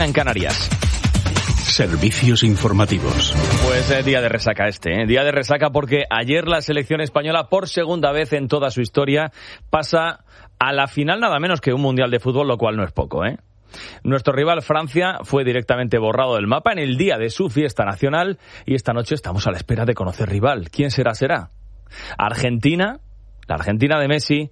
En Canarias. Servicios informativos. Pues día de resaca día de resaca porque ayer la selección española por segunda vez en toda su historia pasa a la final nada menos que un mundial de fútbol, lo cual no es poco, Nuestro rival Francia fue directamente borrado del mapa en el día de su fiesta nacional y esta noche estamos a la espera de conocer rival. ¿Quién será? ¿Argentina? ¿La Argentina de Messi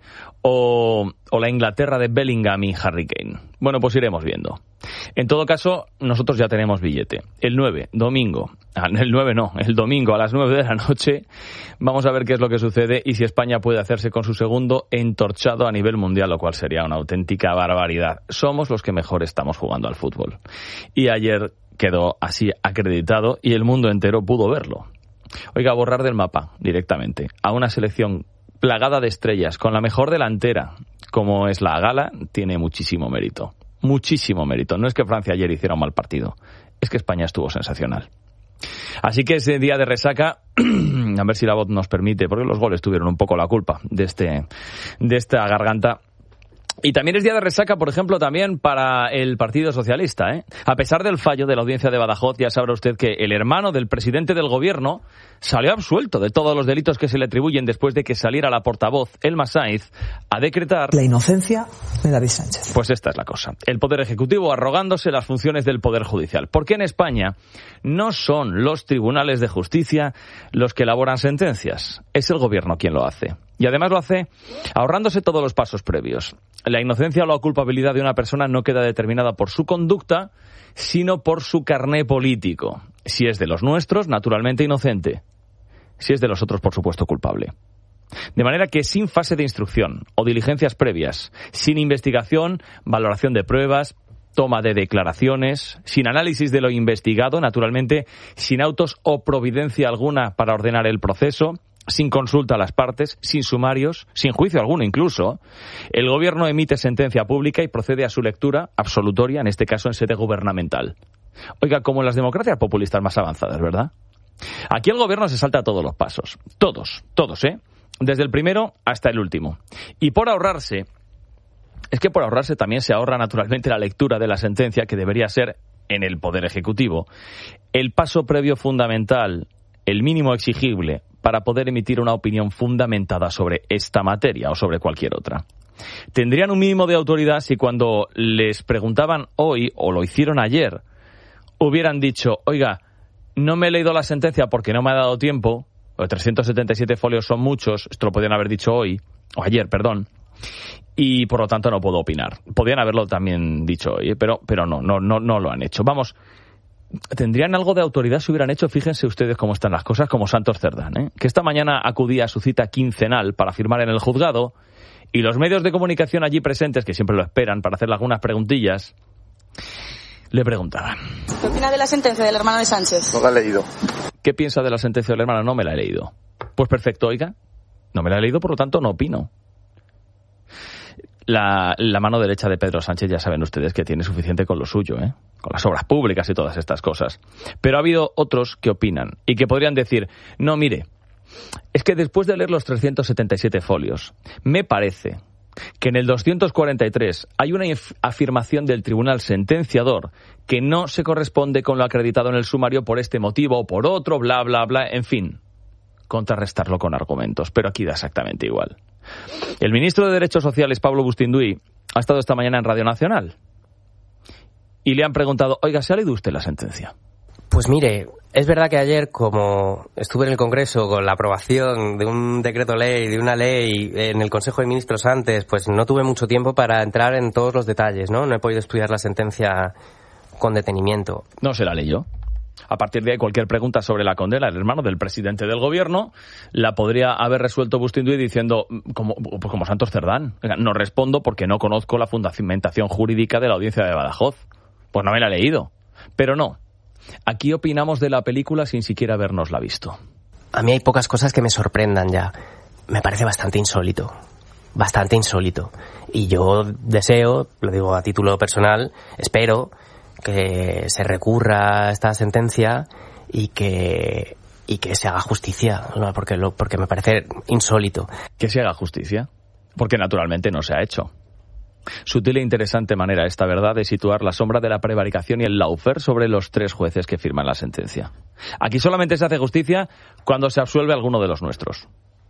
o la Inglaterra de Bellingham y Harry Kane? Bueno, pues iremos viendo. En todo caso, nosotros ya tenemos billete. El domingo a las 9 de la noche, vamos a ver qué es lo que sucede y si España puede hacerse con su segundo entorchado a nivel mundial, lo cual sería una auténtica barbaridad. Somos los que mejor estamos jugando al fútbol. Y ayer quedó así acreditado y el mundo entero pudo verlo. Oiga, borrar del mapa directamente a una selección plagada de estrellas, con la mejor delantera, como es la Gala, tiene muchísimo mérito. Muchísimo mérito. No es que Francia ayer hiciera un mal partido, es que España estuvo sensacional. Así que ese día de resaca, a ver si la voz nos permite, porque los goles tuvieron un poco la culpa de esta garganta. Y también es día de resaca, por ejemplo, también para el Partido Socialista, A pesar del fallo de la audiencia de Badajoz, ya sabrá usted que el hermano del presidente del gobierno salió absuelto de todos los delitos que se le atribuyen después de que saliera la portavoz, Elma Sainz, a decretar la inocencia de David Sánchez. Pues esta es la cosa. El Poder Ejecutivo arrogándose las funciones del Poder Judicial. Porque en España no son los tribunales de justicia los que elaboran sentencias. Es el gobierno quien lo hace. Y además lo hace ahorrándose todos los pasos previos. La inocencia o la culpabilidad de una persona no queda determinada por su conducta, sino por su carné político. Si es de los nuestros, naturalmente inocente. Si es de los otros, por supuesto, culpable. De manera que sin fase de instrucción o diligencias previas, sin investigación, valoración de pruebas, toma de declaraciones, sin análisis de lo investigado, naturalmente, sin autos o providencia alguna para ordenar el proceso, sin consulta a las partes, sin sumarios, sin juicio alguno incluso, el gobierno emite sentencia pública y procede a su lectura absolutoria, en este caso en sede gubernamental. Oiga, como en las democracias populistas más avanzadas, ¿verdad? Aquí el gobierno se salta todos los pasos. Todos, desde el primero hasta el último. Y por ahorrarse también se ahorra naturalmente la lectura de la sentencia, que debería ser, en el Poder Ejecutivo, el paso previo fundamental, el mínimo exigible para poder emitir una opinión fundamentada sobre esta materia o sobre cualquier otra. Tendrían un mínimo de autoridad si cuando les preguntaban hoy, o lo hicieron ayer, hubieran dicho, oiga, no me he leído la sentencia porque no me ha dado tiempo, o 377 folios son muchos, esto lo podían haber dicho hoy, o ayer, perdón, y por lo tanto no puedo opinar. Podían haberlo también dicho hoy, pero no lo han hecho. Vamos, tendrían algo de autoridad si hubieran hecho, fíjense ustedes cómo están las cosas, como Santos Cerdán, que esta mañana acudía a su cita quincenal para firmar en el juzgado, y los medios de comunicación allí presentes, que siempre lo esperan para hacerle algunas preguntillas, le preguntaban. ¿Qué opina de la sentencia del hermano de Sánchez? No la he leído. ¿Qué piensa de la sentencia del hermano? No me la he leído. Pues perfecto, oiga, no me la he leído, por lo tanto no opino. La mano derecha de Pedro Sánchez, ya saben ustedes que tiene suficiente con lo suyo, con las obras públicas y todas estas cosas. Pero ha habido otros que opinan y que podrían decir, no, mire, es que después de leer los 377 folios, me parece que en el 243 hay una afirmación del tribunal sentenciador que no se corresponde con lo acreditado en el sumario por este motivo o por otro, bla, bla, bla, en fin. Contrarrestarlo con argumentos, pero aquí da exactamente igual. El ministro de Derechos Sociales, Pablo Bustinduy, ha estado esta mañana en Radio Nacional y le han preguntado, oiga, ¿se ha leído usted la sentencia? Pues mire, es verdad que ayer, como estuve en el Congreso con la aprobación de un decreto ley, de una ley en el Consejo de Ministros antes, pues no tuve mucho tiempo para entrar en todos los detalles, ¿no? No he podido estudiar la sentencia con detenimiento. No se la leyó. A partir de ahí, cualquier pregunta sobre la condena del hermano del presidente del gobierno la podría haber resuelto Bustinduy diciendo, como Santos Cerdán, no respondo porque no conozco la fundamentación jurídica de la audiencia de Badajoz. Pues no me la he leído. Pero no. Aquí opinamos de la película sin siquiera habernosla visto. A mí hay pocas cosas que me sorprendan ya. Me parece bastante insólito. Y yo deseo, lo digo a título personal, espero que se recurra a esta sentencia y que se haga justicia, ¿no? porque me parece insólito. Que se haga justicia, porque naturalmente no se ha hecho. Sutil e interesante manera esta, ¿verdad?, de situar la sombra de la prevaricación y el lawfare sobre los 3 jueces que firman la sentencia. Aquí solamente se hace justicia cuando se absuelve a alguno de los nuestros.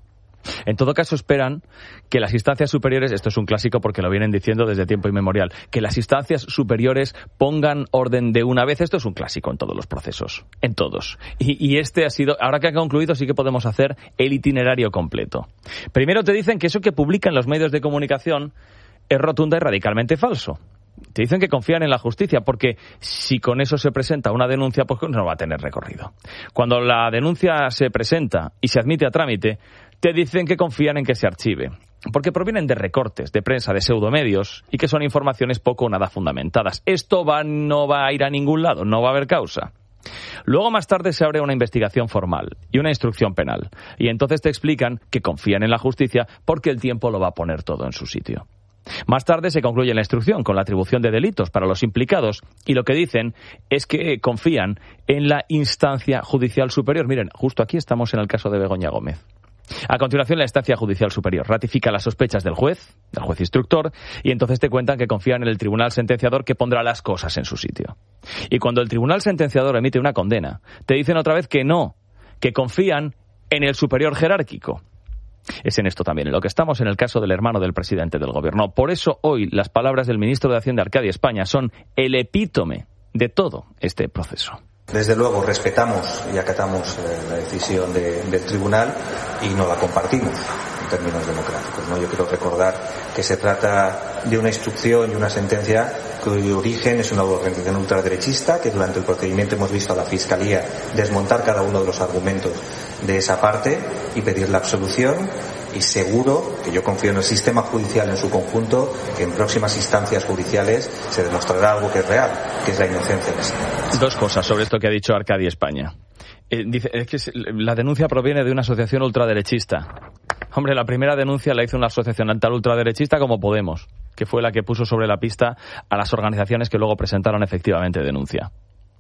En todo caso, esperan que las instancias superiores, esto es un clásico porque lo vienen diciendo desde tiempo inmemorial, que las instancias superiores pongan orden de una vez. Esto es un clásico en todos los procesos, en todos. Y este ha sido, ahora que ha concluido, sí que podemos hacer el itinerario completo. Primero te dicen que eso que publican los medios de comunicación es rotunda y radicalmente falso. Te dicen que confían en la justicia porque si con eso se presenta una denuncia, pues no va a tener recorrido. Cuando la denuncia se presenta y se admite a trámite, te dicen que confían en que se archive, porque provienen de recortes de prensa, de pseudomedios, y que son informaciones poco o nada fundamentadas. Esto no va a ir a ningún lado, no va a haber causa. Luego, más tarde, se abre una investigación formal y una instrucción penal, y entonces te explican que confían en la justicia porque el tiempo lo va a poner todo en su sitio. Más tarde se concluye la instrucción con la atribución de delitos para los implicados, y lo que dicen es que confían en la instancia judicial superior. Miren, justo aquí estamos en el caso de Begoña Gómez. A continuación, la instancia judicial superior ratifica las sospechas del juez instructor, y entonces te cuentan que confían en el tribunal sentenciador, que pondrá las cosas en su sitio. Y cuando el tribunal sentenciador emite una condena, te dicen otra vez que no, que confían en el superior jerárquico. Es en esto también en lo que estamos en el caso del hermano del presidente del gobierno. Por eso hoy las palabras del ministro de Hacienda, Arcadio España, son el epítome de todo este proceso. Desde luego respetamos y acatamos la decisión del tribunal y no la compartimos en términos democráticos, ¿no? Yo quiero recordar que se trata de una instrucción y una sentencia cuyo origen es una organización ultraderechista, que durante el procedimiento hemos visto a la Fiscalía desmontar cada uno de los argumentos de esa parte y pedir la absolución. Y seguro que yo confío en el sistema judicial en su conjunto, que en próximas instancias judiciales se demostrará algo que es real, que es la inocencia de este. 2 cosas sobre esto que ha dicho Arcadio España. Dice, es que la denuncia proviene de una asociación ultraderechista. Hombre, la primera denuncia la hizo una asociación tal ultraderechista como Podemos, que fue la que puso sobre la pista a las organizaciones que luego presentaron efectivamente denuncia.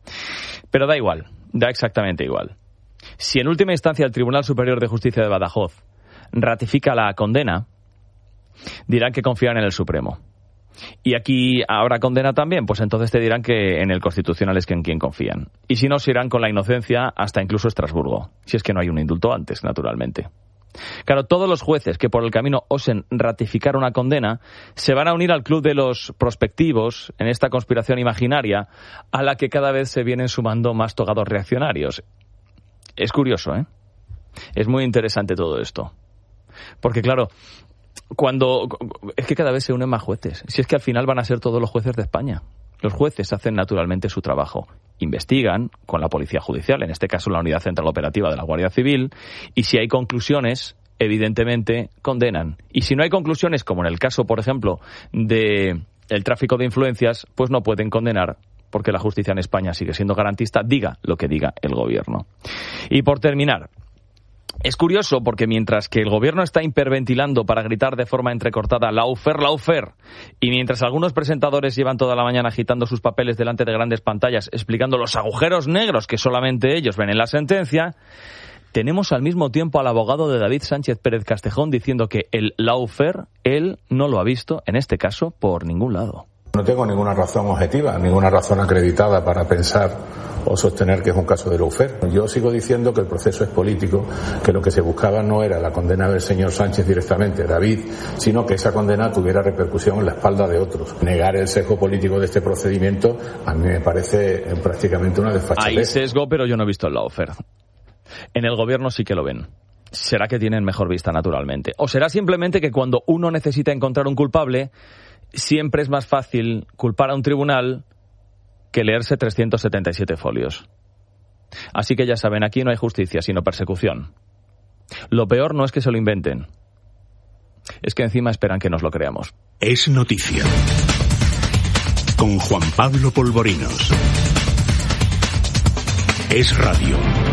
Pero da igual, da exactamente igual. Si en última instancia el Tribunal Superior de Justicia de Badajoz ratifica la condena, dirán que confían en el Supremo. Y aquí habrá condena también, pues entonces te dirán que en el Constitucional es que en quien confían. Y si no, se irán con la inocencia hasta incluso Estrasburgo, si es que no hay un indulto antes, naturalmente. Claro, todos los jueces que por el camino osen ratificar una condena se van a unir al club de los prospectivos en esta conspiración imaginaria a la que cada vez se vienen sumando más togados reaccionarios. Es curioso, ¿eh? Es muy interesante todo esto. Porque claro, es que cada vez se unen más jueces. Si es que al final van a ser todos los jueces de España. Los jueces hacen naturalmente su trabajo. Investigan con la Policía Judicial, en este caso la Unidad Central Operativa de la Guardia Civil, y si hay conclusiones, evidentemente condenan. Y si no hay conclusiones, como en el caso, por ejemplo, del tráfico de influencias, pues no pueden condenar, porque la justicia en España sigue siendo garantista, diga lo que diga el gobierno. Y por terminar, es curioso porque mientras que el gobierno está hiperventilando para gritar de forma entrecortada lawfare, y mientras algunos presentadores llevan toda la mañana agitando sus papeles delante de grandes pantallas explicando los agujeros negros que solamente ellos ven en la sentencia, tenemos al mismo tiempo al abogado de David Sánchez Pérez Castejón diciendo que el lawfare él no lo ha visto, en este caso, por ningún lado. No tengo ninguna razón objetiva, ninguna razón acreditada para pensar o sostener que es un caso de lawfare. Yo sigo diciendo que el proceso es político, que lo que se buscaba no era la condena del señor Sánchez directamente, David, sino que esa condena tuviera repercusión en la espalda de otros. Negar el sesgo político de este procedimiento a mí me parece prácticamente una desfachatez. Hay sesgo, pero yo no he visto el lawfare. En el gobierno sí que lo ven. ¿Será que tienen mejor vista naturalmente? ¿O será simplemente que cuando uno necesita encontrar un culpable, siempre es más fácil culpar a un tribunal que leerse 377 folios? Así que ya saben, aquí no hay justicia, sino persecución. Lo peor no es que se lo inventen, es que encima esperan que nos lo creamos. Es noticia. Con Juan Pablo Polvorinos. Es radio.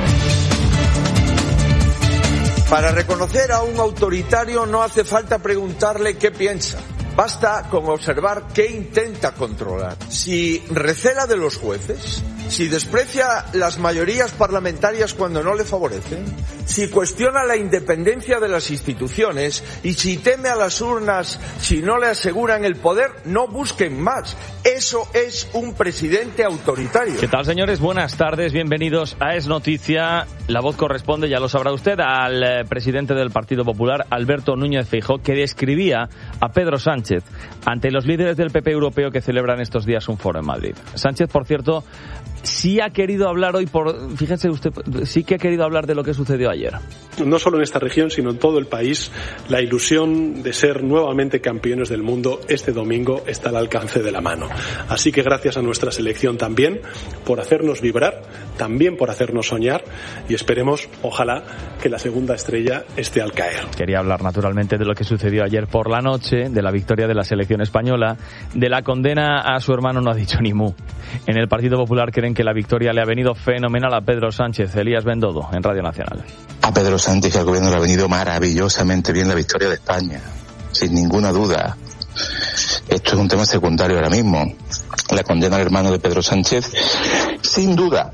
Para reconocer a un autoritario no hace falta preguntarle qué piensa. Basta con observar qué intenta controlar. Si recela de los jueces, si desprecia las mayorías parlamentarias cuando no le favorecen, si cuestiona la independencia de las instituciones y si teme a las urnas si no le aseguran el poder, no busquen más. Eso es un presidente autoritario. ¿Qué tal, señores? Buenas tardes, bienvenidos a Es Noticia. La voz corresponde, ya lo sabrá usted, al presidente del Partido Popular, Alberto Núñez Feijóo, que describía a Pedro Sánchez ante los líderes del PP europeo que celebran estos días un foro en Madrid. Sánchez, por cierto, sí ha querido hablar hoy, fíjense usted, sí que ha querido hablar de lo que sucedió ayer. No solo en esta región, sino en todo el país, la ilusión de ser nuevamente campeones del mundo este domingo está al alcance de la mano. Así que gracias a nuestra selección también por hacernos vibrar, también por hacernos soñar, y esperemos, ojalá, que la segunda estrella esté al caer. Quería hablar naturalmente de lo que sucedió ayer por la noche, de la victoria de la selección española, de la condena a su hermano, no ha dicho ni mu. En el Partido Popular creen que la victoria le ha venido fenomenal a Pedro Sánchez. Elías Bendodo, en Radio Nacional. A Pedro Sánchez y al gobierno le ha venido maravillosamente bien la victoria de España, sin ninguna duda. Esto es un tema secundario ahora mismo. La condena al hermano de Pedro Sánchez, sin duda,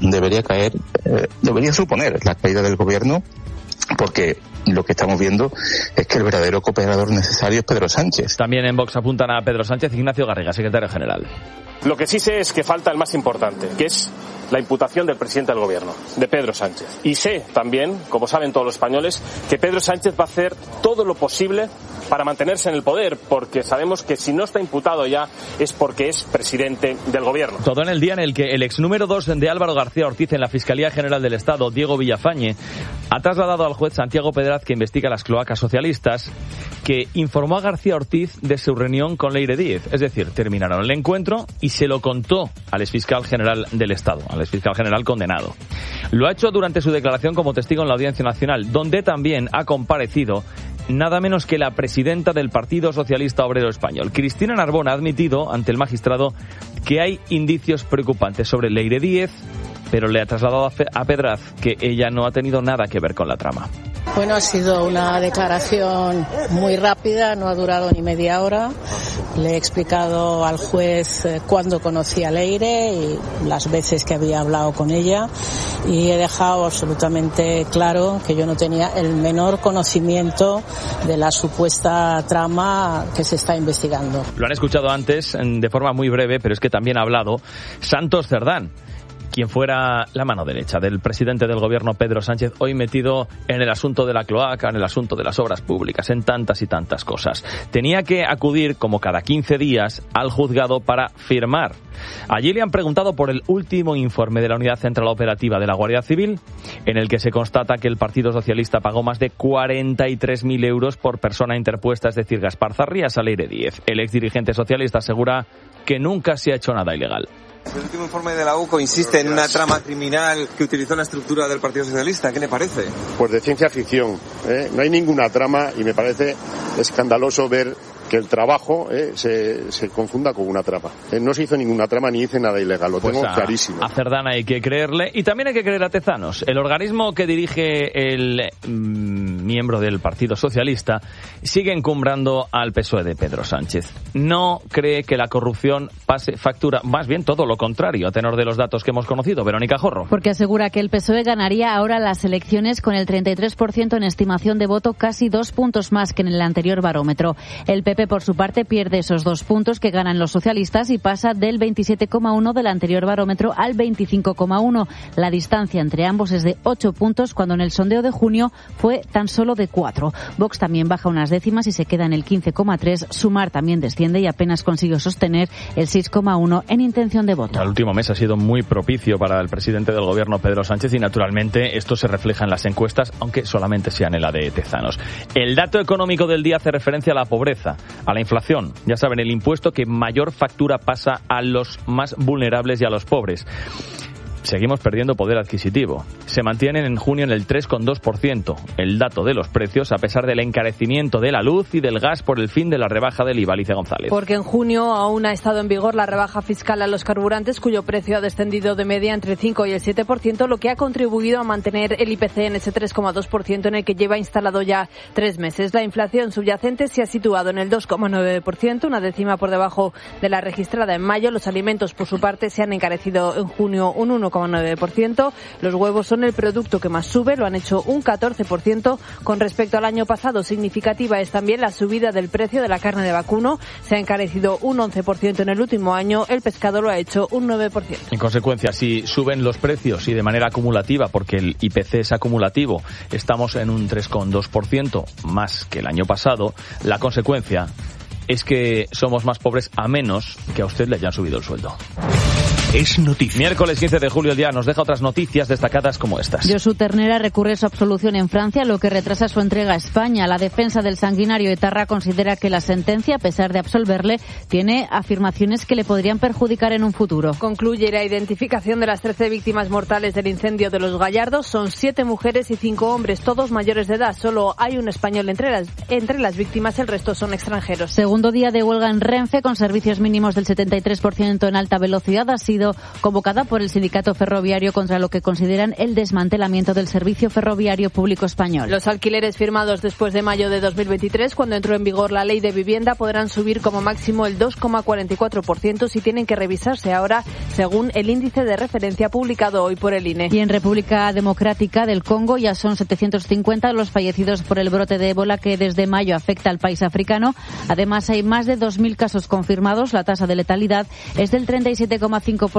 debería suponer la caída del gobierno, porque lo que estamos viendo es que el verdadero cooperador necesario es Pedro Sánchez. También en Vox apuntan a Pedro Sánchez. Ignacio Garriga, secretario general. Lo que sí sé es que falta el más importante, que es la imputación del presidente del gobierno, de Pedro Sánchez. Y sé también, como saben todos los españoles, que Pedro Sánchez va a hacer todo lo posible para mantenerse en el poder, porque sabemos que si no está imputado ya es porque es presidente del gobierno. Todo en el día en el que el ex número 2 de Álvaro García Ortiz en la Fiscalía General del Estado, Diego Villafañe, ha trasladado al juez Santiago Pedraz, que investiga las cloacas socialistas, que informó a García Ortiz de su reunión con Leire Díez. Es decir, terminaron el encuentro y se lo contó al exfiscal general del Estado, al exfiscal general condenado. Lo ha hecho durante su declaración como testigo en la Audiencia Nacional, donde también ha comparecido nada menos que la presidenta del Partido Socialista Obrero Español. Cristina Narbona ha admitido ante el magistrado que hay indicios preocupantes sobre Leire Díez, pero le ha trasladado a Pedraz que ella no ha tenido nada que ver con la trama. Bueno, ha sido una declaración muy rápida, no ha durado ni media hora. Le he explicado al juez cuándo conocí a Leire y las veces que había hablado con ella, y he dejado absolutamente claro que yo no tenía el menor conocimiento de la supuesta trama que se está investigando. Lo han escuchado antes de forma muy breve, pero es que también ha hablado Santos Cerdán, quien fuera la mano derecha del presidente del gobierno Pedro Sánchez, hoy metido en el asunto de la cloaca, en el asunto de las obras públicas, en tantas y tantas cosas. Tenía que acudir, como cada 15 días, al juzgado para firmar. Allí le han preguntado por el último informe de la Unidad Central Operativa de la Guardia Civil, en el que se constata que el Partido Socialista pagó más de 43.000 euros por persona interpuesta, es decir, Gaspar Zarrías a Leire Díez. El exdirigente socialista asegura que nunca se ha hecho nada ilegal. El último informe de la UCO insiste en una trama criminal que utilizó la estructura del Partido Socialista. ¿Qué le parece? Pues de ciencia ficción. No hay ninguna trama y me parece escandaloso ver que el trabajo se confunda con una trama. No se hizo ninguna trama ni hice nada ilegal, lo tengo clarísimo. A Cerdán hay que creerle, y también hay que creer a Tezanos. El organismo que dirige el miembro del Partido Socialista sigue encumbrando al PSOE de Pedro Sánchez. No cree que la corrupción pase factura, más bien todo lo contrario, a tenor de los datos que hemos conocido. Verónica Jorro. Porque asegura que el PSOE ganaría ahora las elecciones con el 33% en estimación de voto, casi 2 puntos más que en el anterior barómetro. El PP, por su parte, pierde esos 2 puntos que ganan los socialistas y pasa del 27,1 del anterior barómetro al 25,1. La distancia entre ambos es de 8 puntos, cuando en el sondeo de junio fue tan solo de 4. Vox también baja unas décimas y se queda en el 15,3. Sumar también desciende y apenas consiguió sostener el 6,1 en intención de voto. El último mes ha sido muy propicio para el presidente del gobierno, Pedro Sánchez, y naturalmente esto se refleja en las encuestas, aunque solamente sea en la de Tezanos. El dato económico del día hace referencia a la pobreza, a la inflación. Ya saben, el impuesto que mayor factura pasa a los más vulnerables y a los pobres. seguimos perdiendo poder adquisitivo. Se mantienen en junio en el 3,2% el dato de los precios, a pesar del encarecimiento de la luz y del gas por el fin de la rebaja del IVA. Alicia González. Porque en junio aún ha estado en vigor la rebaja fiscal a los carburantes, cuyo precio ha descendido de media entre el 5 y el 7%, lo que ha contribuido a mantener el IPC en ese 3,2% en el que lleva instalado ya 3 meses. La inflación subyacente se ha situado en el 2,9%, una décima por debajo de la registrada en mayo. Los alimentos, por su parte, se han encarecido en junio un 1,9%. Los huevos son el producto que más sube, lo han hecho un 14% con respecto al año pasado. Significativa es también la subida del precio de la carne de vacuno. Se ha encarecido un 11% en el último año. El pescado lo ha hecho un 9%. En consecuencia, si suben los precios y de manera acumulativa, porque el IPC es acumulativo, estamos en un 3,2% más que el año pasado, la consecuencia es que somos más pobres a menos que a usted le hayan subido el sueldo. Es noticia. Miércoles 15 de julio ya nos deja otras noticias destacadas como estas. Josu Ternera recurre su absolución en Francia, lo que retrasa su entrega a España. La defensa del sanguinario etarra considera que la sentencia, a pesar de absolverle, tiene afirmaciones que le podrían perjudicar en un futuro. Concluye la identificación de las 13 víctimas mortales del incendio de Los Gallardos. Son 7 mujeres y 5 hombres, todos mayores de edad. Solo hay un español entre las víctimas, el resto son extranjeros. Segundo día de huelga en Renfe, con servicios mínimos del 73% en alta velocidad, ha sido convocada por el sindicato ferroviario contra lo que consideran el desmantelamiento del servicio ferroviario público español. Los alquileres firmados después de mayo de 2023, cuando entró en vigor la ley de vivienda, podrán subir como máximo el 2,44% si tienen que revisarse ahora, según el índice de referencia publicado hoy por el INE. Y en República Democrática del Congo ya son 750 los fallecidos por el brote de ébola que desde mayo afecta al país africano. Además, hay más de 2.000 casos confirmados. La tasa de letalidad es del 37,5%.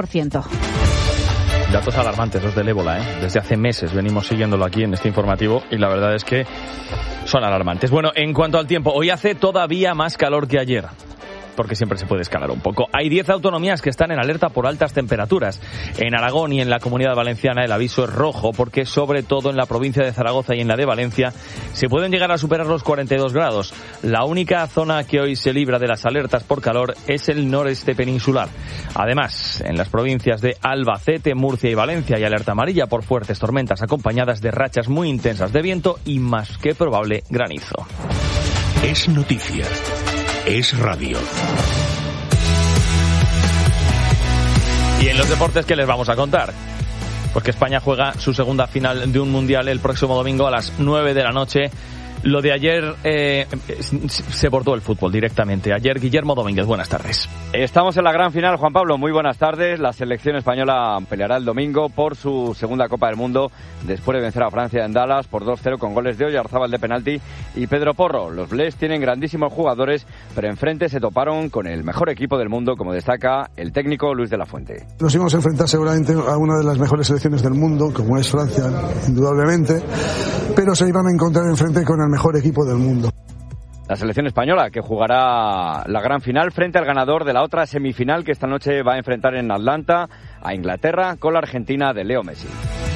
Datos alarmantes los del ébola, Desde hace meses venimos siguiéndolo aquí en este informativo y la verdad es que son alarmantes. Bueno, en cuanto al tiempo, hoy hace todavía más calor que ayer, porque siempre se puede escalar un poco. Hay 10 autonomías que están en alerta por altas temperaturas. En Aragón y en la Comunidad Valenciana el aviso es rojo, porque sobre todo en la provincia de Zaragoza y en la de Valencia se pueden llegar a superar los 42 grados. La única zona que hoy se libra de las alertas por calor es el noreste peninsular. Además, en las provincias de Albacete, Murcia y Valencia hay alerta amarilla por fuertes tormentas acompañadas de rachas muy intensas de viento y más que probable granizo. Es noticia. Es radio. Y en los deportes, ¿qué les vamos a contar? Pues que España juega su segunda final de un mundial el próximo domingo a las 9 de la noche. Lo de ayer se bordó el fútbol directamente. Ayer, Guillermo Domínguez, buenas tardes. Estamos en la gran final, Juan Pablo, muy buenas tardes. La selección española peleará el domingo por su segunda Copa del Mundo después de vencer a Francia en Dallas por 2-0 con goles de Oyarzábal de penalti y Pedro Porro. Los Blés tienen grandísimos jugadores, pero enfrente se toparon con el mejor equipo del mundo, como destaca el técnico Luis de la Fuente. Nos íbamos a enfrentar seguramente a una de las mejores selecciones del mundo, como es Francia, indudablemente, pero se iban a encontrar enfrente con el mejor equipo del mundo. La selección española que jugará la gran final frente al ganador de la otra semifinal que esta noche va a enfrentar en Atlanta a Inglaterra con la Argentina de Leo Messi.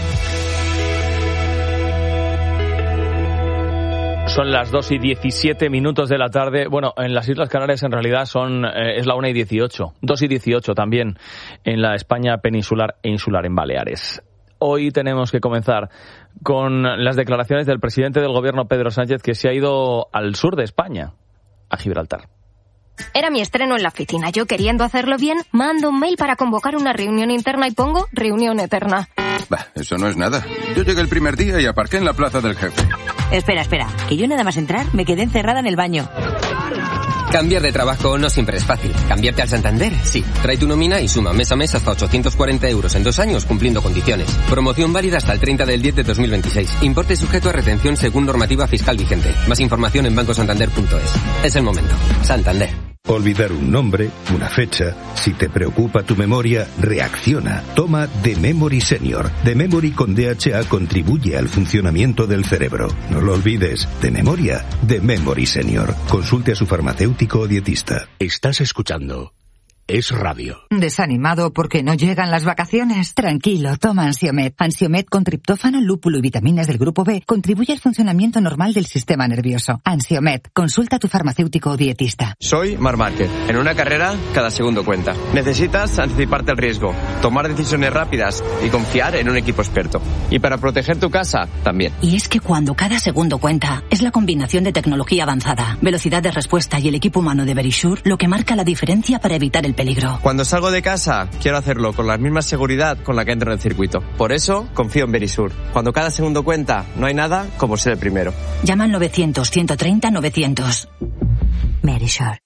Son las 2:17 de la tarde. Bueno, en las Islas Canarias en realidad es la 1:18. 2:18 también en la España peninsular e insular en Baleares. Hoy tenemos que comenzar con las declaraciones del presidente del gobierno, Pedro Sánchez, que se ha ido al sur de España, a Gibraltar. Era mi estreno en la oficina. Yo, queriendo hacerlo bien, mando un mail para convocar una reunión interna y pongo reunión eterna. Bah, eso no es nada. Yo llegué el primer día y aparqué en la plaza del jefe. Espera, que yo nada más entrar me quedé encerrada en el baño. Cambiar de trabajo no siempre es fácil. ¿Cambiarte al Santander? Sí. Trae tu nómina y suma mes a mes hasta 840 euros en 2 años cumpliendo condiciones. Promoción válida hasta el 30 del 10 de 2026. Importe sujeto a retención según normativa fiscal vigente. Más información en bancosantander.es. Es el momento. Santander. Olvidar un nombre, una fecha. Si te preocupa tu memoria, reacciona. Toma The Memory Senior. The Memory con DHA contribuye al funcionamiento del cerebro. No lo olvides. De memoria, The Memory Senior. Consulte a su farmacéutico o dietista. Estás escuchando es radio. ¿Desanimado porque no llegan las vacaciones? Tranquilo, toma Ansiomed. Ansiomed con triptófano, lúpulo y vitaminas del grupo B contribuye al funcionamiento normal del sistema nervioso. Ansiomed, consulta a tu farmacéutico o dietista. Soy Marc Márquez. En una carrera, cada segundo cuenta. Necesitas anticiparte al riesgo, tomar decisiones rápidas y confiar en un equipo experto. Y para proteger tu casa, también. Y es que cuando cada segundo cuenta, es la combinación de tecnología avanzada, velocidad de respuesta y el equipo humano de Verisure lo que marca la diferencia para evitar el peligro. Cuando salgo de casa, quiero hacerlo con la misma seguridad con la que entro en el circuito. Por eso, confío en Verisure. Cuando cada segundo cuenta, no hay nada como ser el primero. Llama al 900-130-900. Verisure.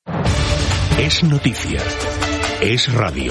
Es noticia. Es radio.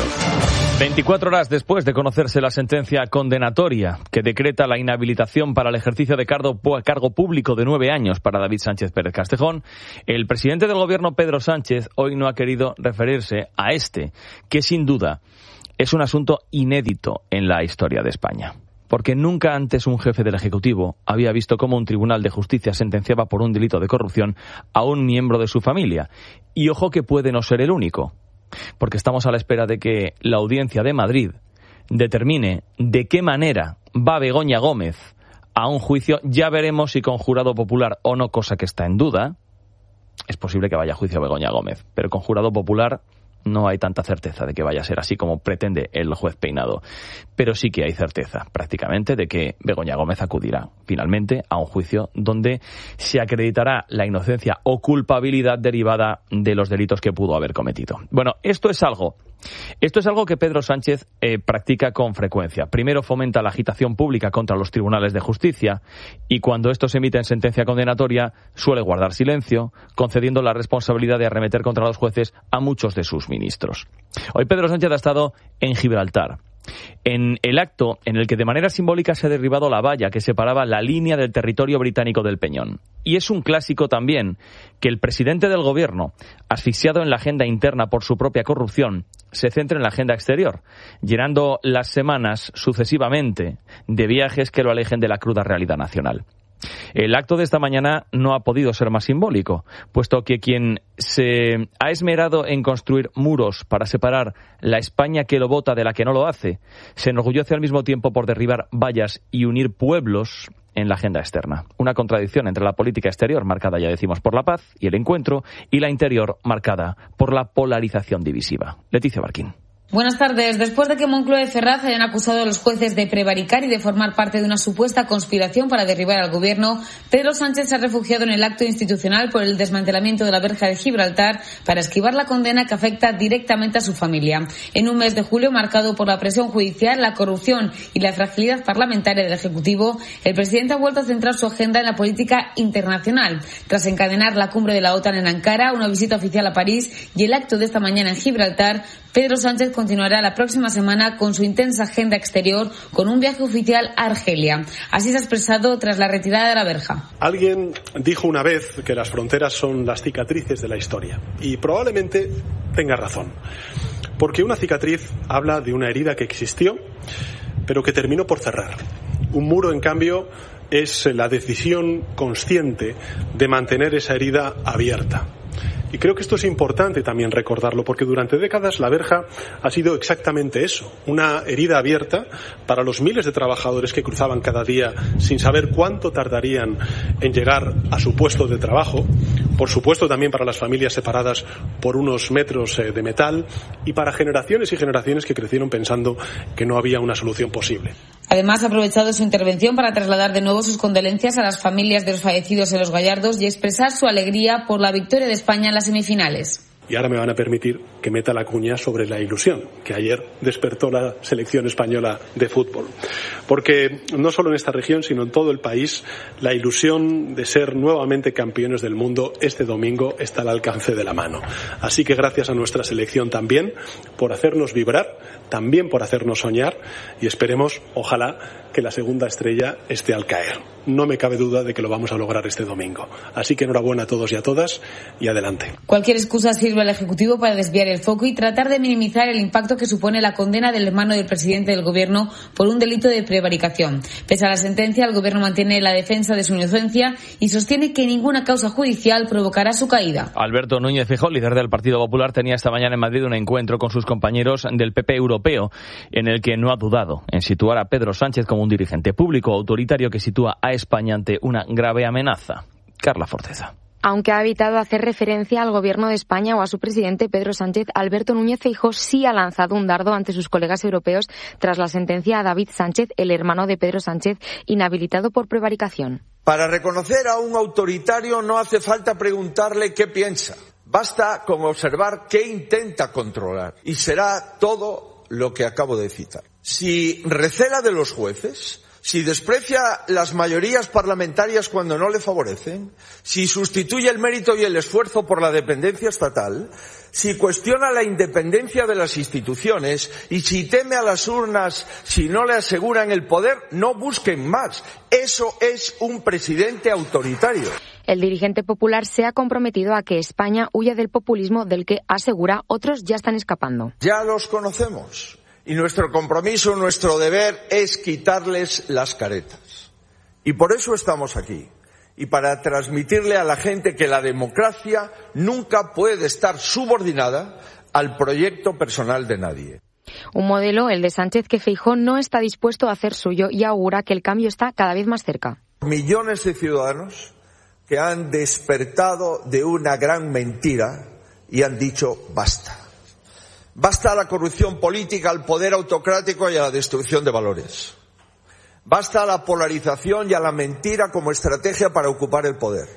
24 horas después de conocerse la sentencia condenatoria que decreta la inhabilitación para el ejercicio de cargo público de 9 años para David Sánchez Pérez Castejón, el presidente del gobierno, Pedro Sánchez, hoy no ha querido referirse a que sin duda es un asunto inédito en la historia de España. Porque nunca antes un jefe del Ejecutivo había visto cómo un tribunal de justicia sentenciaba por un delito de corrupción a un miembro de su familia. Y ojo que puede no ser el único. Porque estamos a la espera de que la Audiencia de Madrid determine de qué manera va Begoña Gómez a un juicio. Ya veremos si con jurado popular o no, cosa que está en duda. Es posible que vaya a juicio Begoña Gómez, pero con jurado popular no hay tanta certeza de que vaya a ser así como pretende el juez Peinado. Pero sí que hay certeza, prácticamente, de que Begoña Gómez acudirá finalmente a un juicio donde se acreditará la inocencia o culpabilidad derivada de los delitos que pudo haber cometido. Bueno, esto es algo que Pedro Sánchez practica con frecuencia. Primero fomenta la agitación pública contra los tribunales de justicia y cuando estos emiten sentencia condenatoria suele guardar silencio, concediendo la responsabilidad de arremeter contra los jueces a muchos de sus ministros. Hoy Pedro Sánchez ha estado en Gibraltar, en el acto en el que de manera simbólica se ha derribado la valla que separaba la línea del territorio británico del Peñón. Y es un clásico también que el presidente del gobierno, asfixiado en la agenda interna por su propia corrupción, se centre en la agenda exterior, llenando las semanas sucesivamente de viajes que lo alejen de la cruda realidad nacional. El acto de esta mañana no ha podido ser más simbólico, puesto que quien se ha esmerado en construir muros para separar la España que lo vota de la que no lo hace, se enorgullece al mismo tiempo por derribar vallas y unir pueblos en la agenda externa. Una contradicción entre la política exterior, marcada, ya decimos, por la paz y el encuentro, y la interior, marcada por la polarización divisiva. Leticia Barquín. Buenas tardes. Después de que Moncloa y Ferraz hayan acusado a los jueces de prevaricar y de formar parte de una supuesta conspiración para derribar al gobierno, Pedro Sánchez se ha refugiado en el acto institucional por el desmantelamiento de la verja de Gibraltar para esquivar la condena que afecta directamente a su familia. En un mes de julio marcado por la presión judicial, la corrupción y la fragilidad parlamentaria del Ejecutivo, el presidente ha vuelto a centrar su agenda en la política internacional. Tras encadenar la cumbre de la OTAN en Ankara, una visita oficial a París y el acto de esta mañana en Gibraltar, Pedro Sánchez continuará la próxima semana con su intensa agenda exterior con un viaje oficial a Argelia. Así se ha expresado tras la retirada de la verja. Alguien dijo una vez que las fronteras son las cicatrices de la historia y probablemente tenga razón. Porque una cicatriz habla de una herida que existió pero que terminó por cerrar. Un muro, en cambio, es la decisión consciente de mantener esa herida abierta. Y creo que esto es importante también recordarlo, porque durante décadas la verja ha sido exactamente eso, una herida abierta para los miles de trabajadores que cruzaban cada día sin saber cuánto tardarían en llegar a su puesto de trabajo, por supuesto también para las familias separadas por unos metros de metal y para generaciones y generaciones que crecieron pensando que no había una solución posible. Además, ha aprovechado su intervención para trasladar de nuevo sus condolencias a las familias de los fallecidos en Los Gallardos y expresar su alegría por la victoria de España en las semifinales. Y ahora me van a permitir que meta la cuña sobre la ilusión que ayer despertó la selección española de fútbol. Porque no solo en esta región, sino en todo el país, la ilusión de ser nuevamente campeones del mundo este domingo está al alcance de la mano. Así que gracias a nuestra selección también por hacernos vibrar, también por hacernos soñar y esperemos, ojalá, que la segunda estrella esté al caer. No me cabe duda de que lo vamos a lograr este domingo. Así que enhorabuena a todos y a todas y adelante. Cualquier excusa sirve sirve al Ejecutivo para desviar el foco y tratar de minimizar el impacto que supone la condena del hermano del presidente del Gobierno por un delito de prevaricación. Pese a la sentencia, el Gobierno mantiene la defensa de su inocencia y sostiene que ninguna causa judicial provocará su caída. Alberto Núñez Feijóo, líder del Partido Popular, tenía esta mañana en Madrid un encuentro con sus compañeros del PP europeo, en el que no ha dudado en situar a Pedro Sánchez como un dirigente público autoritario que sitúa a España ante una grave amenaza. Carla Forteza. Aunque ha evitado hacer referencia al Gobierno de España o a su presidente Pedro Sánchez, Alberto Núñez Feijóo sí ha lanzado un dardo ante sus colegas europeos tras la sentencia a David Sánchez, el hermano de Pedro Sánchez, inhabilitado por prevaricación. Para reconocer a un autoritario no hace falta preguntarle qué piensa. Basta con observar qué intenta controlar. Y será todo lo que acabo de citar. Si recela de los jueces, si desprecia las mayorías parlamentarias cuando no le favorecen, si sustituye el mérito y el esfuerzo por la dependencia estatal, si cuestiona la independencia de las instituciones y si teme a las urnas si no le aseguran el poder, no busquen más. Eso es un presidente autoritario. El dirigente popular se ha comprometido a que España huya del populismo del que, asegura, otros ya están escapando. Ya los conocemos. Y nuestro compromiso, nuestro deber es quitarles las caretas. Y por eso estamos aquí. Y para transmitirle a la gente que la democracia nunca puede estar subordinada al proyecto personal de nadie. Un modelo, el de Sánchez, que Feijóo no está dispuesto a hacer suyo y augura que el cambio está cada vez más cerca. Millones de ciudadanos que han despertado de una gran mentira y han dicho basta. Basta a la corrupción política, al poder autocrático y a la destrucción de valores. Basta a la polarización y a la mentira como estrategia para ocupar el poder.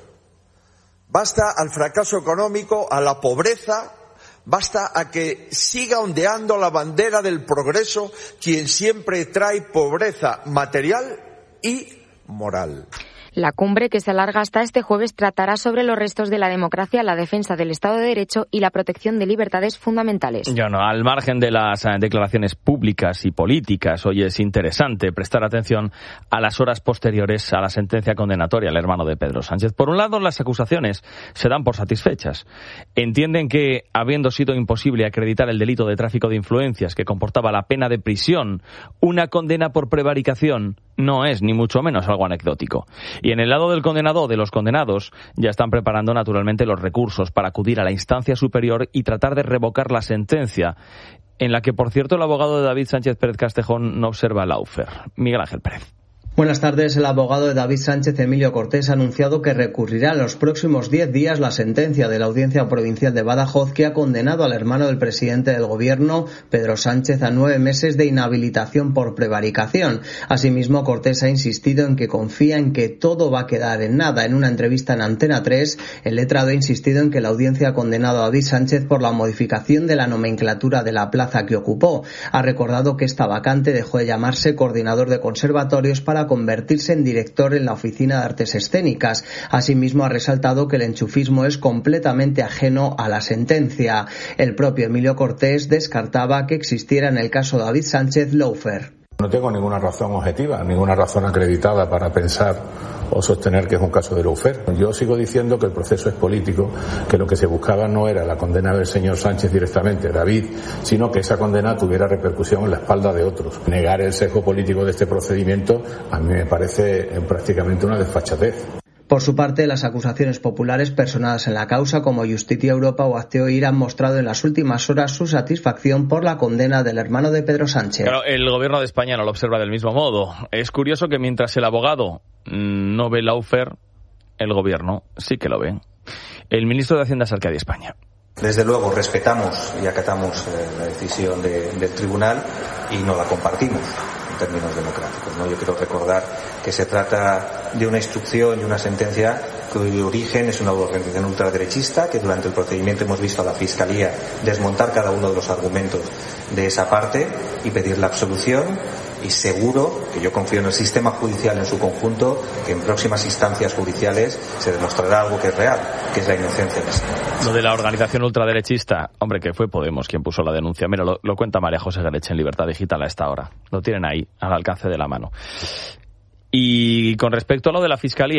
Basta al fracaso económico, a la pobreza. Basta a que siga ondeando la bandera del progreso quien siempre trae pobreza material y moral. La cumbre, que se alarga hasta este jueves, tratará sobre los restos de la democracia, la defensa del Estado de Derecho y la protección de libertades fundamentales. Ya no, al margen de las declaraciones públicas y políticas, hoy es interesante prestar atención a las horas posteriores a la sentencia condenatoria al hermano de Pedro Sánchez. Por un lado, las acusaciones se dan por satisfechas. Entienden que, habiendo sido imposible acreditar el delito de tráfico de influencias que comportaba la pena de prisión, una condena por prevaricación no es ni mucho menos algo anecdótico. Y en el lado del condenado o de los condenados ya están preparando naturalmente los recursos para acudir a la instancia superior y tratar de revocar la sentencia, en la que, por cierto, el abogado de David Sánchez Pérez Castejón no observa lawfare. Miguel Ángel Pérez. Buenas tardes. El abogado de David Sánchez, Emilio Cortés, ha anunciado que recurrirá en los próximos 10 días la sentencia de la Audiencia Provincial de Badajoz que ha condenado al hermano del presidente del Gobierno, Pedro Sánchez, a 9 meses de inhabilitación por prevaricación. Asimismo, Cortés ha insistido en que confía en que todo va a quedar en nada. En una entrevista en Antena 3, el letrado ha insistido en que la audiencia ha condenado a David Sánchez por la modificación de la nomenclatura de la plaza que ocupó. Ha recordado que esta vacante dejó de llamarse coordinador de conservatorios para convertirse en director en la Oficina de Artes Escénicas. Asimismo, ha resaltado que el enchufismo es completamente ajeno a la sentencia. El propio Emilio Cortés descartaba que existiera en el caso David Sánchez lawfare. No tengo ninguna razón objetiva, ninguna razón acreditada para pensar o sostener que es un caso de lawfare. Yo sigo diciendo que el proceso es político, que lo que se buscaba no era la condena del señor Sánchez directamente, David, sino que esa condena tuviera repercusión en la espalda de otros. Negar el sesgo político de este procedimiento a mí me parece prácticamente una desfachatez. Por su parte, las acusaciones populares personadas en la causa, como Justicia Europa o Hazte Oír, han mostrado en las últimas horas su satisfacción por la condena del hermano de Pedro Sánchez. Claro, el gobierno de España no lo observa del mismo modo. Es curioso que mientras el abogado no ve lawfare, el gobierno sí que lo ve. El ministro de Hacienda es Arcadio España. Desde luego respetamos y acatamos la decisión del tribunal y no la compartimos en términos democráticos, ¿no? Yo quiero recordar que se trata de una instrucción y una sentencia cuyo origen es una organización ultraderechista, que durante el procedimiento hemos visto a la Fiscalía desmontar cada uno de los argumentos de esa parte y pedir la absolución. Y seguro que yo confío en el sistema judicial en su conjunto, que en próximas instancias judiciales se demostrará algo que es real, que es la inocencia del señor. Lo de la organización ultraderechista, hombre, que fue Podemos quien puso la denuncia. Mira, lo cuenta María José Gareche en Libertad Digital a esta hora. Lo tienen ahí, al alcance de la mano. Y con respecto a lo de la Fiscalía,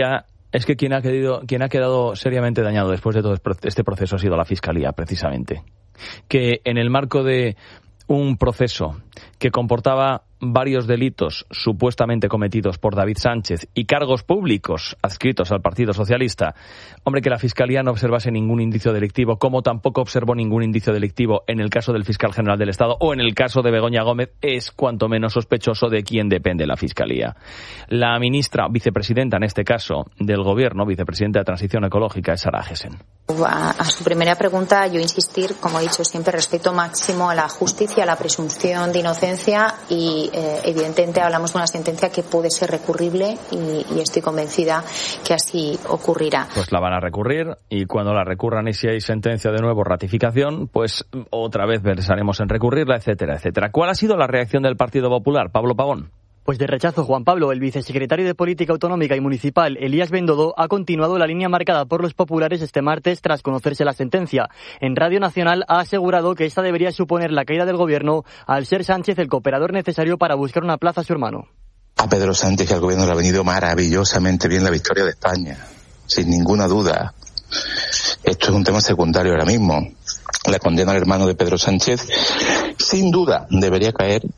es que quien ha quedado seriamente dañado después de todo este proceso ha sido la Fiscalía, precisamente. Que en el marco de un proceso que comportaba varios delitos supuestamente cometidos por David Sánchez y cargos públicos adscritos al Partido Socialista, hombre, que la Fiscalía no observase ningún indicio delictivo, como tampoco observó ningún indicio delictivo en el caso del fiscal general del Estado o en el caso de Begoña Gómez, es cuanto menos sospechoso de quién depende la Fiscalía. La ministra, vicepresidenta en este caso del Gobierno, vicepresidenta de Transición Ecológica, es Sara Agesen. A su primera pregunta, yo insistir, como he dicho siempre, respeto máximo a la justicia, a la presunción de inocencia y evidentemente hablamos de una sentencia que puede ser recurrible y estoy convencida que así ocurrirá. Pues la van a recurrir y cuando la recurran y si hay sentencia de nuevo, ratificación, pues otra vez pensaremos en recurrirla, etcétera, etcétera. ¿Cuál ha sido la reacción del Partido Popular, Pablo Pavón? Pues de rechazo, Juan Pablo. El vicesecretario de Política Autonómica y Municipal, Elías Bendodo, ha continuado la línea marcada por los populares este martes tras conocerse la sentencia. En Radio Nacional ha asegurado que esta debería suponer la caída del gobierno al ser Sánchez el cooperador necesario para buscar una plaza a su hermano. A Pedro Sánchez y al gobierno le ha venido maravillosamente bien la victoria de España, sin ninguna duda. Esto es un tema secundario ahora mismo. La condena al hermano de Pedro Sánchez, sin duda, debería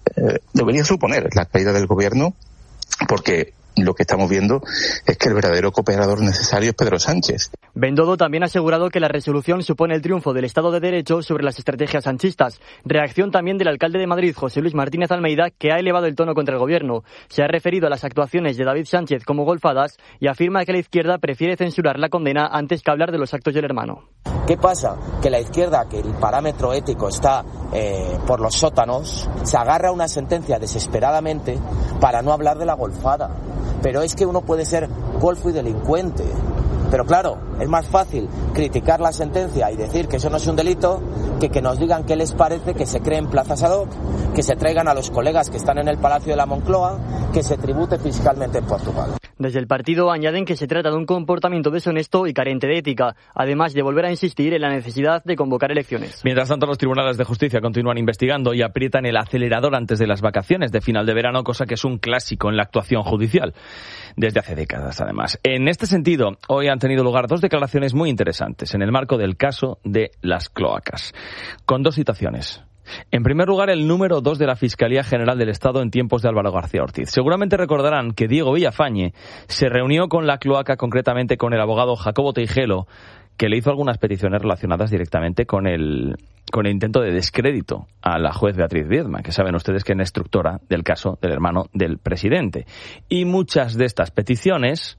suponer la caída del gobierno, porque lo que estamos viendo es que el verdadero cooperador necesario es Pedro Sánchez. Bendodo también ha asegurado que la resolución supone el triunfo del Estado de Derecho sobre las estrategias sanchistas. Reacción también del alcalde de Madrid, José Luis Martínez Almeida, que ha elevado el tono contra el gobierno. Se ha referido a las actuaciones de David Sánchez como golfadas y afirma que la izquierda prefiere censurar la condena antes que hablar de los actos del hermano. ¿Qué pasa? Que la izquierda, que el parámetro ético está por los sótanos, se agarra a una sentencia desesperadamente para no hablar de la golfada. Pero es que uno puede ser golfo y delincuente. Pero claro, es más fácil criticar la sentencia y decir que eso no es un delito que nos digan qué les parece que se creen plazas ad hoc, que se traigan a los colegas que están en el Palacio de la Moncloa, que se tribute fiscalmente en Portugal. Desde el partido añaden que se trata de un comportamiento deshonesto y carente de ética, además de volver a insistir en la necesidad de convocar elecciones. Mientras tanto, los tribunales de justicia continúan investigando y aprietan el acelerador antes de las vacaciones de final de verano, cosa que es un clásico en la actuación judicial, desde hace décadas además. En este sentido, hoy han tenido lugar dos declaraciones muy interesantes en el marco del caso de las cloacas, con dos citaciones. En primer lugar, el número 2 de la Fiscalía General del Estado en tiempos de Álvaro García Ortiz. Seguramente recordarán que Diego Villafañe se reunió con la cloaca, concretamente con el abogado Jacobo Teijelo, que le hizo algunas peticiones relacionadas directamente con el intento de descrédito a la juez Beatriz Viedma, que saben ustedes que es instructora del caso del hermano del presidente. Y muchas de estas peticiones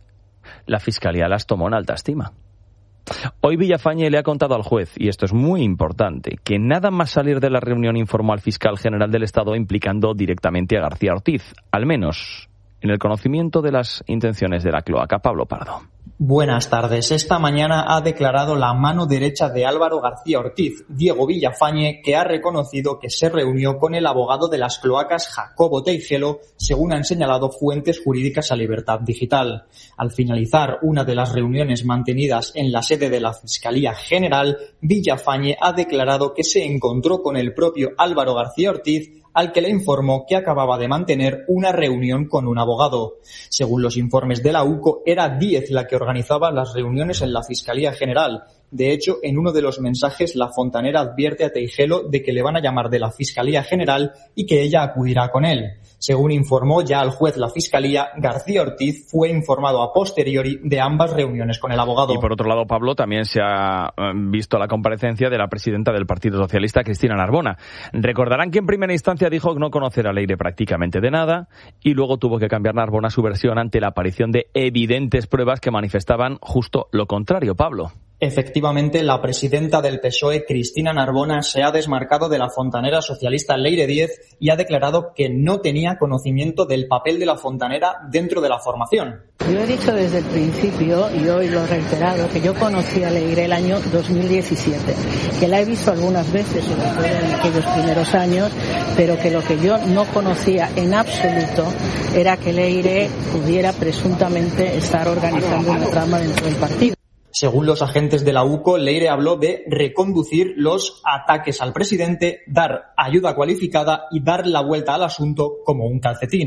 la Fiscalía las tomó en alta estima. Hoy Villafañe le ha contado al juez, y esto es muy importante, que nada más salir de la reunión informó al fiscal general del Estado implicando directamente a García Ortiz, al menos en el conocimiento de las intenciones de la cloaca. Pablo Pardo. Buenas tardes. Esta mañana ha declarado la mano derecha de Álvaro García Ortiz, Diego Villafañe, que ha reconocido que se reunió con el abogado de las cloacas Jacobo Teijelo, según han señalado fuentes jurídicas a Libertad Digital. Al finalizar una de las reuniones mantenidas en la sede de la Fiscalía General, Villafañe ha declarado que se encontró con el propio Álvaro García Ortiz, al que le informó que acababa de mantener una reunión con un abogado. Según los informes de la UCO, era Díez la que organizaba las reuniones en la Fiscalía General. De hecho, en uno de los mensajes, la fontanera advierte a Teijelo de que le van a llamar de la Fiscalía General y que ella acudirá con él. Según informó ya al juez la Fiscalía, García Ortiz fue informado a posteriori de ambas reuniones con el abogado. Y por otro lado, Pablo, también se ha visto la comparecencia de la presidenta del Partido Socialista, Cristina Narbona. Recordarán que en primera instancia dijo no conocer a Leire prácticamente de nada y luego tuvo que cambiar Narbona su versión ante la aparición de evidentes pruebas que manifestaban justo lo contrario. Pablo. Efectivamente, la presidenta del PSOE, Cristina Narbona, se ha desmarcado de la fontanera socialista Leire Díez y ha declarado que no tenía conocimiento del papel de la fontanera dentro de la formación. Yo he dicho desde el principio, y hoy lo he reiterado, que yo conocí a Leire el año 2017, que la he visto algunas veces, sobre todo en aquellos primeros años, pero que lo que yo no conocía en absoluto era que Leire pudiera presuntamente estar organizando una trama dentro del partido. Según los agentes de la UCO, Leire habló de reconducir los ataques al presidente, dar ayuda cualificada y dar la vuelta al asunto como un calcetín.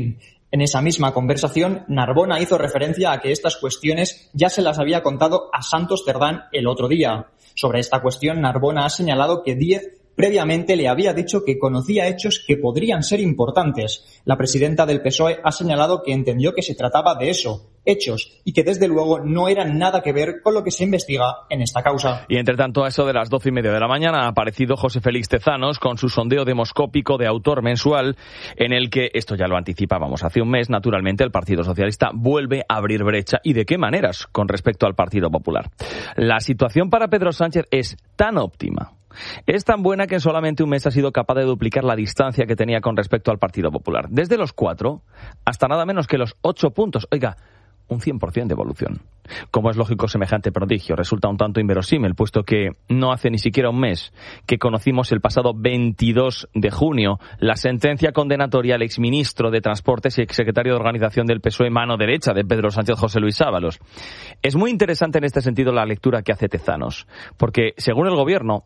En esa misma conversación, Narbona hizo referencia a que estas cuestiones ya se las había contado a Santos Cerdán el otro día. Sobre esta cuestión, Narbona ha señalado que Díez previamente le había dicho que conocía hechos que podrían ser importantes. La presidenta del PSOE ha señalado que entendió que se trataba de eso, hechos, y que desde luego no eran nada que ver con lo que se investiga en esta causa. Y entre tanto, a eso de las 12:30 de la mañana ha aparecido José Félix Tezanos con su sondeo demoscópico de autor mensual, en el que, esto ya lo anticipábamos hace un mes, naturalmente el Partido Socialista vuelve a abrir brecha. ¿Y de qué maneras? Con respecto al Partido Popular. La situación para Pedro Sánchez es tan óptima, es tan buena que en solamente un mes ha sido capaz de duplicar la distancia que tenía con respecto al Partido Popular. Desde los 4 hasta nada menos que los 8 puntos. Oiga, un 100% de evolución. Como es lógico, semejante prodigio resulta un tanto inverosímil, puesto que no hace ni siquiera un mes que conocimos el pasado 22 de junio la sentencia condenatoria al exministro de Transportes y exsecretario de Organización del PSOE, mano derecha de Pedro Sánchez, José Luis Ábalos. Es muy interesante en este sentido la lectura que hace Tezanos, porque según el gobierno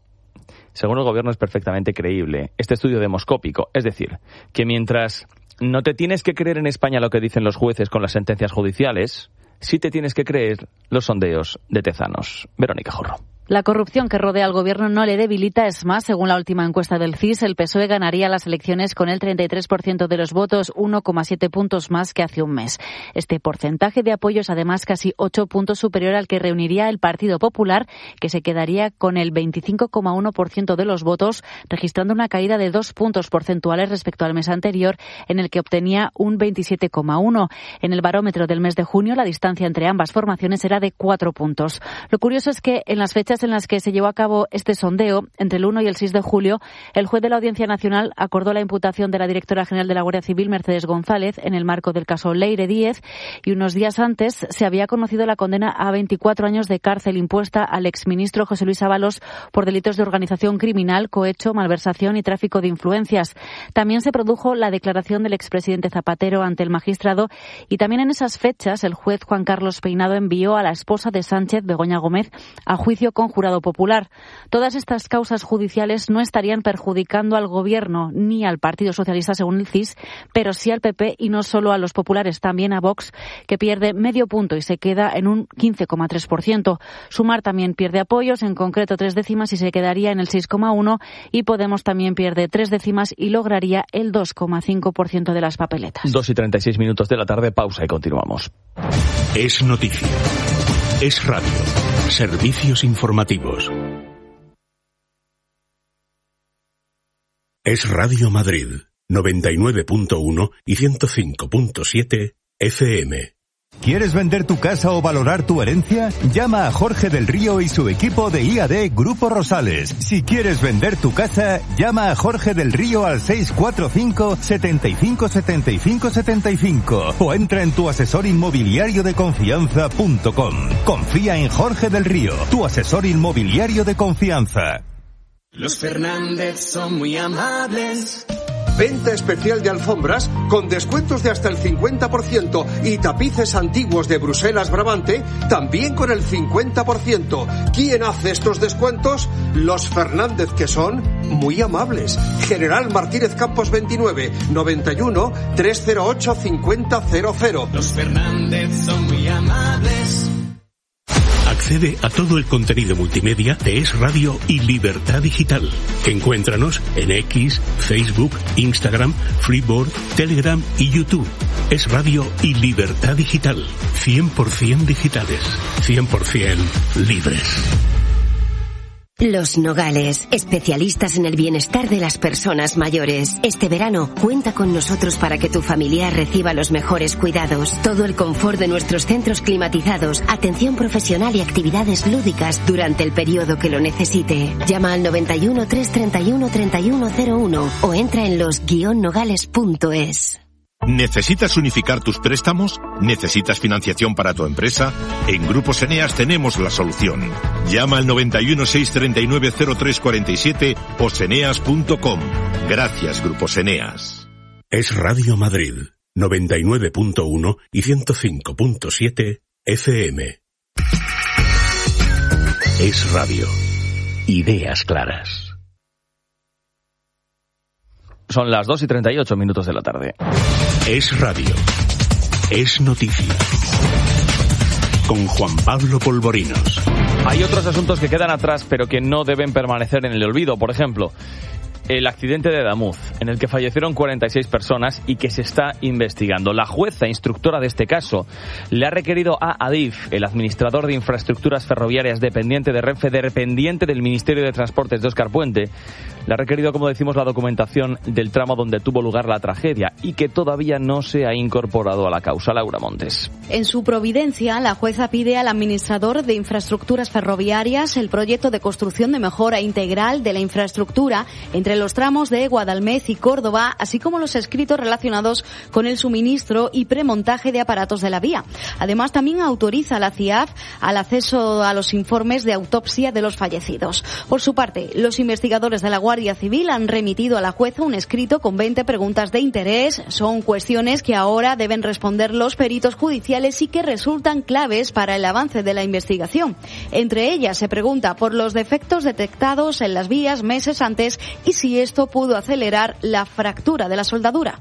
es perfectamente creíble este estudio demoscópico. Es decir, que mientras no te tienes que creer en España lo que dicen los jueces con las sentencias judiciales, sí te tienes que creer los sondeos de Tezanos. Verónica Jorro. La corrupción que rodea al gobierno no le debilita, es más, según la última encuesta del CIS, el PSOE ganaría las elecciones con el 33% de los votos, 1,7 puntos más que hace un mes. Este porcentaje de apoyo es además casi 8 puntos superior al que reuniría el Partido Popular, que se quedaría con el 25,1% de los votos, registrando una caída de 2 puntos porcentuales respecto al mes anterior, en el que obtenía un 27,1. En el barómetro del mes de junio, la distancia entre ambas formaciones era de 4 puntos. Lo curioso es que en las fechas en las que se llevó a cabo este sondeo, entre el 1 y el 6 de julio, el juez de la Audiencia Nacional acordó la imputación de la directora general de la Guardia Civil, Mercedes González, en el marco del caso Leire Díez, y unos días antes se había conocido la condena a 24 años de cárcel impuesta al exministro José Luis Ábalos por delitos de organización criminal, cohecho, malversación y tráfico de influencias. También se produjo la declaración del expresidente Zapatero ante el magistrado, y también en esas fechas el juez Juan Carlos Peinado envió a la esposa de Sánchez, Begoña Gómez, a juicio con jurado popular. Todas estas causas judiciales no estarían perjudicando al gobierno ni al Partido Socialista, según el CIS, pero sí al PP, y no solo a los populares, también a Vox, que pierde medio punto y se queda en un 15,3%. Sumar también pierde apoyos, en concreto 3 décimas, y se quedaría en el 6,1%, y Podemos también pierde 3 décimas y lograría el 2,5% de las papeletas. 2:36 de la tarde, pausa y continuamos. Es noticia. Es radio. Servicios informativos. Es Radio Madrid, 99.1 y 105.7 FM. ¿Quieres vender tu casa o valorar tu herencia? Llama a Jorge del Río y su equipo de IAD Grupo Rosales. Si quieres vender tu casa, llama a Jorge del Río al 645 75 75 75 o entra en tuasesorinmobiliariodeconfianza.com. Confía en Jorge del Río, tu asesor inmobiliario de confianza. Los Fernández son muy amables. Venta especial de alfombras con descuentos de hasta el 50% y tapices antiguos de Bruselas Brabante también con el 50%. ¿Quién hace estos descuentos? Los Fernández, que son muy amables. General Martínez Campos 29, 91 308 5000. Los Fernández son muy amables. Accede a todo el contenido multimedia de Es Radio y Libertad Digital. Encuéntranos en X, Facebook, Instagram, Freeboard, Telegram y YouTube. Es Radio y Libertad Digital. 100% digitales. 100% libres. Los Nogales, especialistas en el bienestar de las personas mayores. Este verano, cuenta con nosotros para que tu familiar reciba los mejores cuidados. Todo el confort de nuestros centros climatizados, atención profesional y actividades lúdicas durante el periodo que lo necesite. Llama al 91 331 3101 o entra en los-nogales.es. ¿Necesitas unificar tus préstamos? ¿Necesitas financiación para tu empresa? En Grupos Eneas tenemos la solución. Llama al 91 639 0347 o seneas.com. Gracias, Grupos Eneas. Es Radio Madrid, 99.1 y 105.7 FM. Es radio. Ideas claras. Son las 2:38 de la tarde. Es radio. Es noticia. Con Juan Pablo Polvorinos. Hay otros asuntos que quedan atrás, pero que no deben permanecer en el olvido. Por ejemplo, el accidente de Adamuz, en el que fallecieron 46 personas y que se está investigando. La jueza instructora de este caso le ha requerido a Adif, el administrador de infraestructuras ferroviarias dependiente de Renfe, dependiente del Ministerio de Transportes de Óscar Puente, le ha requerido, como decimos, la documentación del tramo donde tuvo lugar la tragedia y que todavía no se ha incorporado a la causa. Laura Montes. En su providencia, la jueza pide al administrador de infraestructuras ferroviarias el proyecto de construcción de mejora integral de la infraestructura entre los tramos de Guadalmedina y Córdoba, así como los escritos relacionados con el suministro y premontaje de aparatos de la vía. Además, también autoriza a la CIAF al acceso a los informes de autopsia de los fallecidos. Por su parte, los investigadores de la Guardia Civil han remitido a la jueza un escrito con 20 preguntas de interés. Son cuestiones que ahora deben responder los peritos judiciales y que resultan claves para el avance de la investigación. Entre ellas se pregunta por los defectos detectados en las vías meses antes y si esto pudo acelerar la fractura de la soldadura.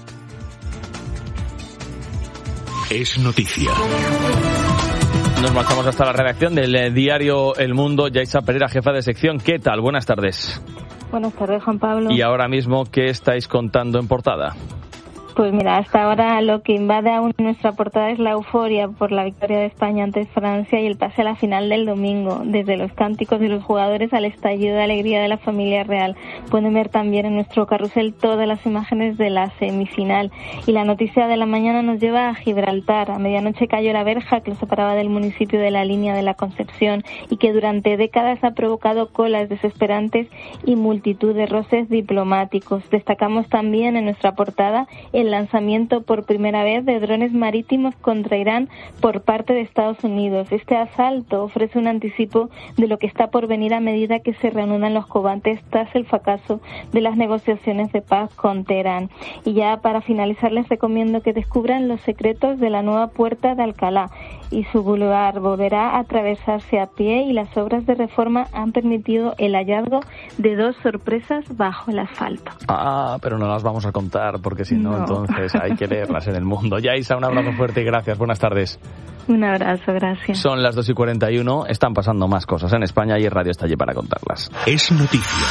Es noticia. Nos marchamos hasta la redacción del diario El Mundo. Yaisa Pereira, jefa de sección. ¿Qué tal? Buenas tardes. Buenas tardes, Juan Pablo. Y ahora mismo, ¿qué estáis contando en portada? Pues mira, hasta ahora lo que invade aún nuestra portada es la euforia por la victoria de España ante Francia y el pase a la final del domingo. Desde los cánticos de los jugadores al estallido de alegría de la familia real. Pueden ver también en nuestro carrusel todas las imágenes de la semifinal. Y la noticia de la mañana nos lleva a Gibraltar. A medianoche cayó la verja que lo separaba del municipio de la Línea de la Concepción y que durante décadas ha provocado colas desesperantes y multitud de roces diplomáticos. Destacamos también en nuestra portada el lanzamiento por primera vez de drones marítimos contra Irán por parte de Estados Unidos. Este asalto ofrece un anticipo de lo que está por venir a medida que se reanudan los combates tras el fracaso de las negociaciones de paz con Teherán. Y ya para finalizar les recomiendo que descubran los secretos de la nueva puerta de Alcalá y su boulevard volverá a atravesarse a pie y las obras de reforma han permitido el hallazgo de 2 sorpresas bajo el asfalto. Pero no las vamos a contar porque si no, entonces hay que leerlas en El Mundo. Yaisa, un abrazo fuerte y gracias. Buenas tardes. Un abrazo, gracias. Son las 2:41. Están pasando más cosas en España y el radio está allí para contarlas. Es noticia.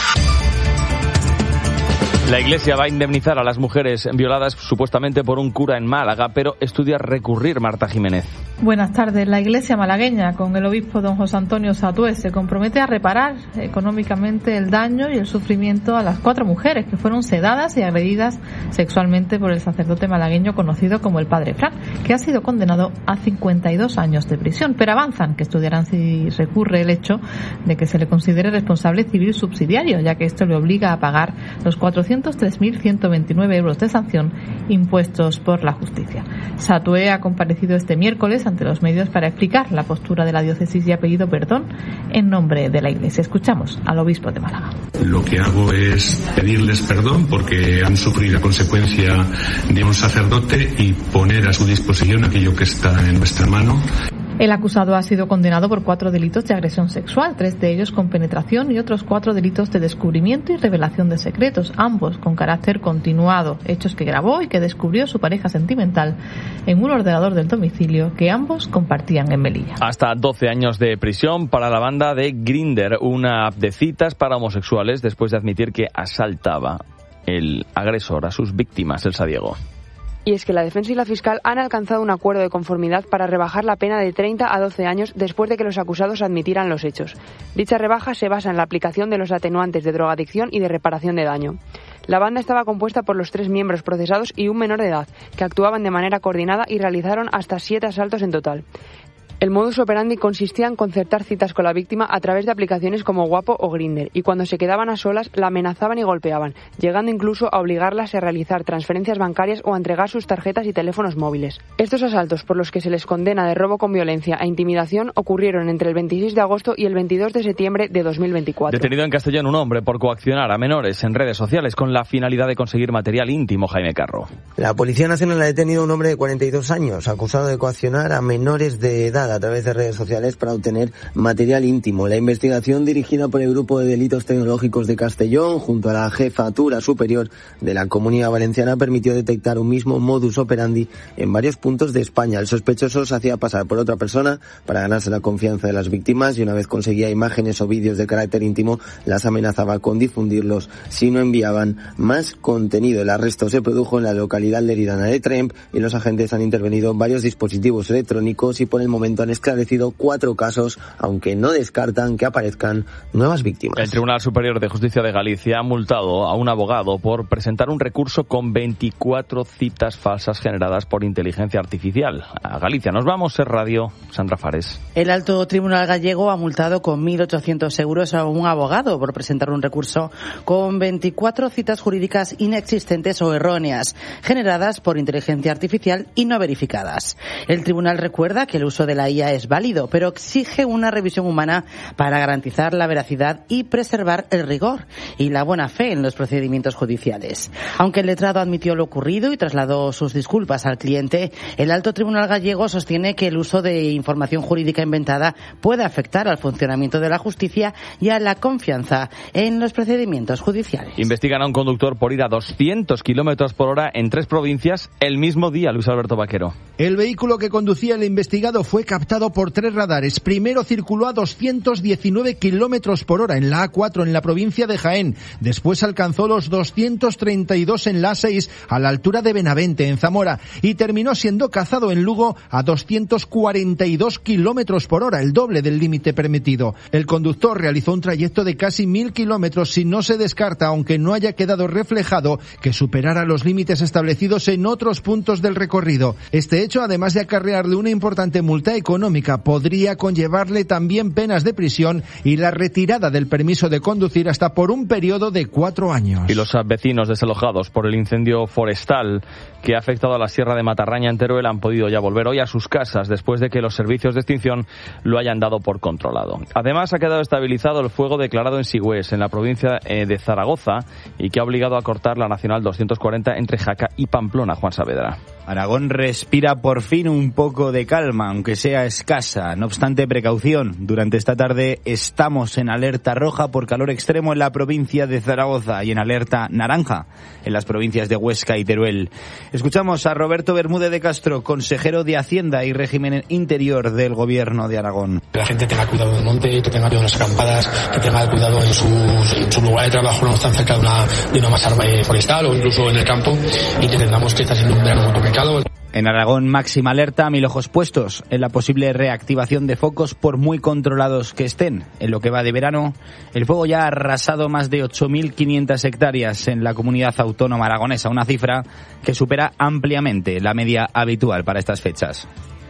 La Iglesia va a indemnizar a las mujeres violadas supuestamente por un cura en Málaga, pero estudia recurrir. Marta Jiménez. Buenas tardes. La Iglesia malagueña, con el obispo don José Antonio Satué, se compromete a reparar económicamente el daño y el sufrimiento a las 4 mujeres que fueron sedadas y agredidas sexualmente por el sacerdote malagueño conocido como el Padre Fran, que ha sido condenado a 52 años de prisión. Pero avanzan que estudiarán si recurre el hecho de que se le considere responsable civil subsidiario, ya que esto le obliga a pagar los 403.129 euros de sanción impuestos por la justicia. Satué ha comparecido este miércoles ante los medios para explicar la postura de la diócesis y ha pedido perdón en nombre de la Iglesia. Escuchamos al obispo de Málaga. Lo que hago es pedirles perdón porque han sufrido a consecuencia de un sacerdote y poner a su disposición aquello que está en nuestra mano. El acusado ha sido condenado por 4 delitos de agresión sexual, 3 de ellos con penetración y otros 4 delitos de descubrimiento y revelación de secretos, ambos con carácter continuado, hechos que grabó y que descubrió su pareja sentimental en un ordenador del domicilio que ambos compartían en Melilla. Hasta 12 años de prisión para la banda de Grindr, una app de citas para homosexuales después de admitir que asaltaba el agresor a sus víctimas. Elsa Diego. Y es que la defensa y la fiscal han alcanzado un acuerdo de conformidad para rebajar la pena de 30 a 12 años después de que los acusados admitieran los hechos. Dicha rebaja se basa en la aplicación de los atenuantes de drogadicción y de reparación de daño. La banda estaba compuesta por los 3 miembros procesados y un menor de edad, que actuaban de manera coordinada y realizaron hasta 7 asaltos en total. El modus operandi consistía en concertar citas con la víctima a través de aplicaciones como Guapo o Grindr y cuando se quedaban a solas la amenazaban y golpeaban, llegando incluso a obligarlas a realizar transferencias bancarias o a entregar sus tarjetas y teléfonos móviles. Estos asaltos, por los que se les condena de robo con violencia e intimidación, ocurrieron entre el 26 de agosto y el 22 de septiembre de 2024. Detenido en Castellón un hombre por coaccionar a menores en redes sociales con la finalidad de conseguir material íntimo. Jaime Carro. La Policía Nacional ha detenido a un hombre de 42 años acusado de coaccionar a menores de edad llamada a través de redes sociales para obtener material íntimo. La investigación, dirigida por el Grupo de Delitos Tecnológicos de Castellón, junto a la Jefatura Superior de la Comunidad Valenciana, permitió detectar un mismo modus operandi en varios puntos de España. El sospechoso se hacía pasar por otra persona para ganarse la confianza de las víctimas y una vez conseguía imágenes o vídeos de carácter íntimo, las amenazaba con difundirlos si no enviaban más contenido. El arresto se produjo en la localidad leridana de Tremp y los agentes han intervenido varios dispositivos electrónicos y por el momento han esclarecido 4 casos, aunque no descartan que aparezcan nuevas víctimas. El Tribunal Superior de Justicia de Galicia ha multado a un abogado por presentar un recurso con 24 citas falsas generadas por inteligencia artificial. A Galicia nos vamos, Ser Radio, Sandra Fares. El Alto Tribunal gallego ha multado con 1.800 euros a un abogado por presentar un recurso con 24 citas jurídicas inexistentes o erróneas, generadas por inteligencia artificial y no verificadas. El tribunal recuerda que el uso de la IA es válido, pero exige una revisión humana para garantizar la veracidad y preservar el rigor y la buena fe en los procedimientos judiciales. Aunque el letrado admitió lo ocurrido y trasladó sus disculpas al cliente, el Alto Tribunal gallego sostiene que el uso de información jurídica inventada puede afectar al funcionamiento de la justicia y a la confianza en los procedimientos judiciales. Investigan a un conductor por ir a 200 kilómetros por hora en 3 provincias el mismo día, Luis Alberto Vaquero. El vehículo que conducía el investigado fue captado por 3 radares. Primero circuló a 219 kilómetros por hora en la A4 en la provincia de Jaén. Después alcanzó los 232 en la A6 a la altura de Benavente, en Zamora. Y terminó siendo cazado en Lugo a 242 kilómetros por hora, el doble del límite permitido. El conductor realizó un trayecto de casi 1.000 kilómetros si no se descarta, aunque no haya quedado reflejado, que superara los límites establecidos en otros puntos del recorrido. Este hecho, además de acarrearle una importante multa económica, podría conllevarle también penas de prisión y la retirada del permiso de conducir hasta por un periodo de 4 años. Y los vecinos desalojados por el incendio forestal que ha afectado a la Sierra de Matarraña en Teruel han podido ya volver hoy a sus casas después de que los servicios de extinción lo hayan dado por controlado. Además, ha quedado estabilizado el fuego declarado en Sigüés, en la provincia de Zaragoza, y que ha obligado a cortar la Nacional 240 entre Jaca y Pamplona. Juan Saavedra. Aragón respira por fin un poco de calma, aunque sea escasa. No obstante, precaución. Durante esta tarde estamos en alerta roja por calor extremo en la provincia de Zaragoza y en alerta naranja en las provincias de Huesca y Teruel. Escuchamos a Roberto Bermúdez de Castro, consejero de Hacienda y Régimen Interior del Gobierno de Aragón. Que la gente tenga cuidado del monte, que tenga cuidado en las acampadas, que tenga cuidado en su lugar de trabajo, no están cerca de una masa forestal o incluso en el campo, y que entendamos que está siendo un verano muy complicado. En Aragón, máxima alerta, 1000 ojos puestos en la posible reactivación de focos por muy controlados que estén. En lo que va de verano, el fuego ya ha arrasado más de 8.500 hectáreas en la comunidad autónoma aragonesa, una cifra que supera ampliamente la media habitual para estas fechas.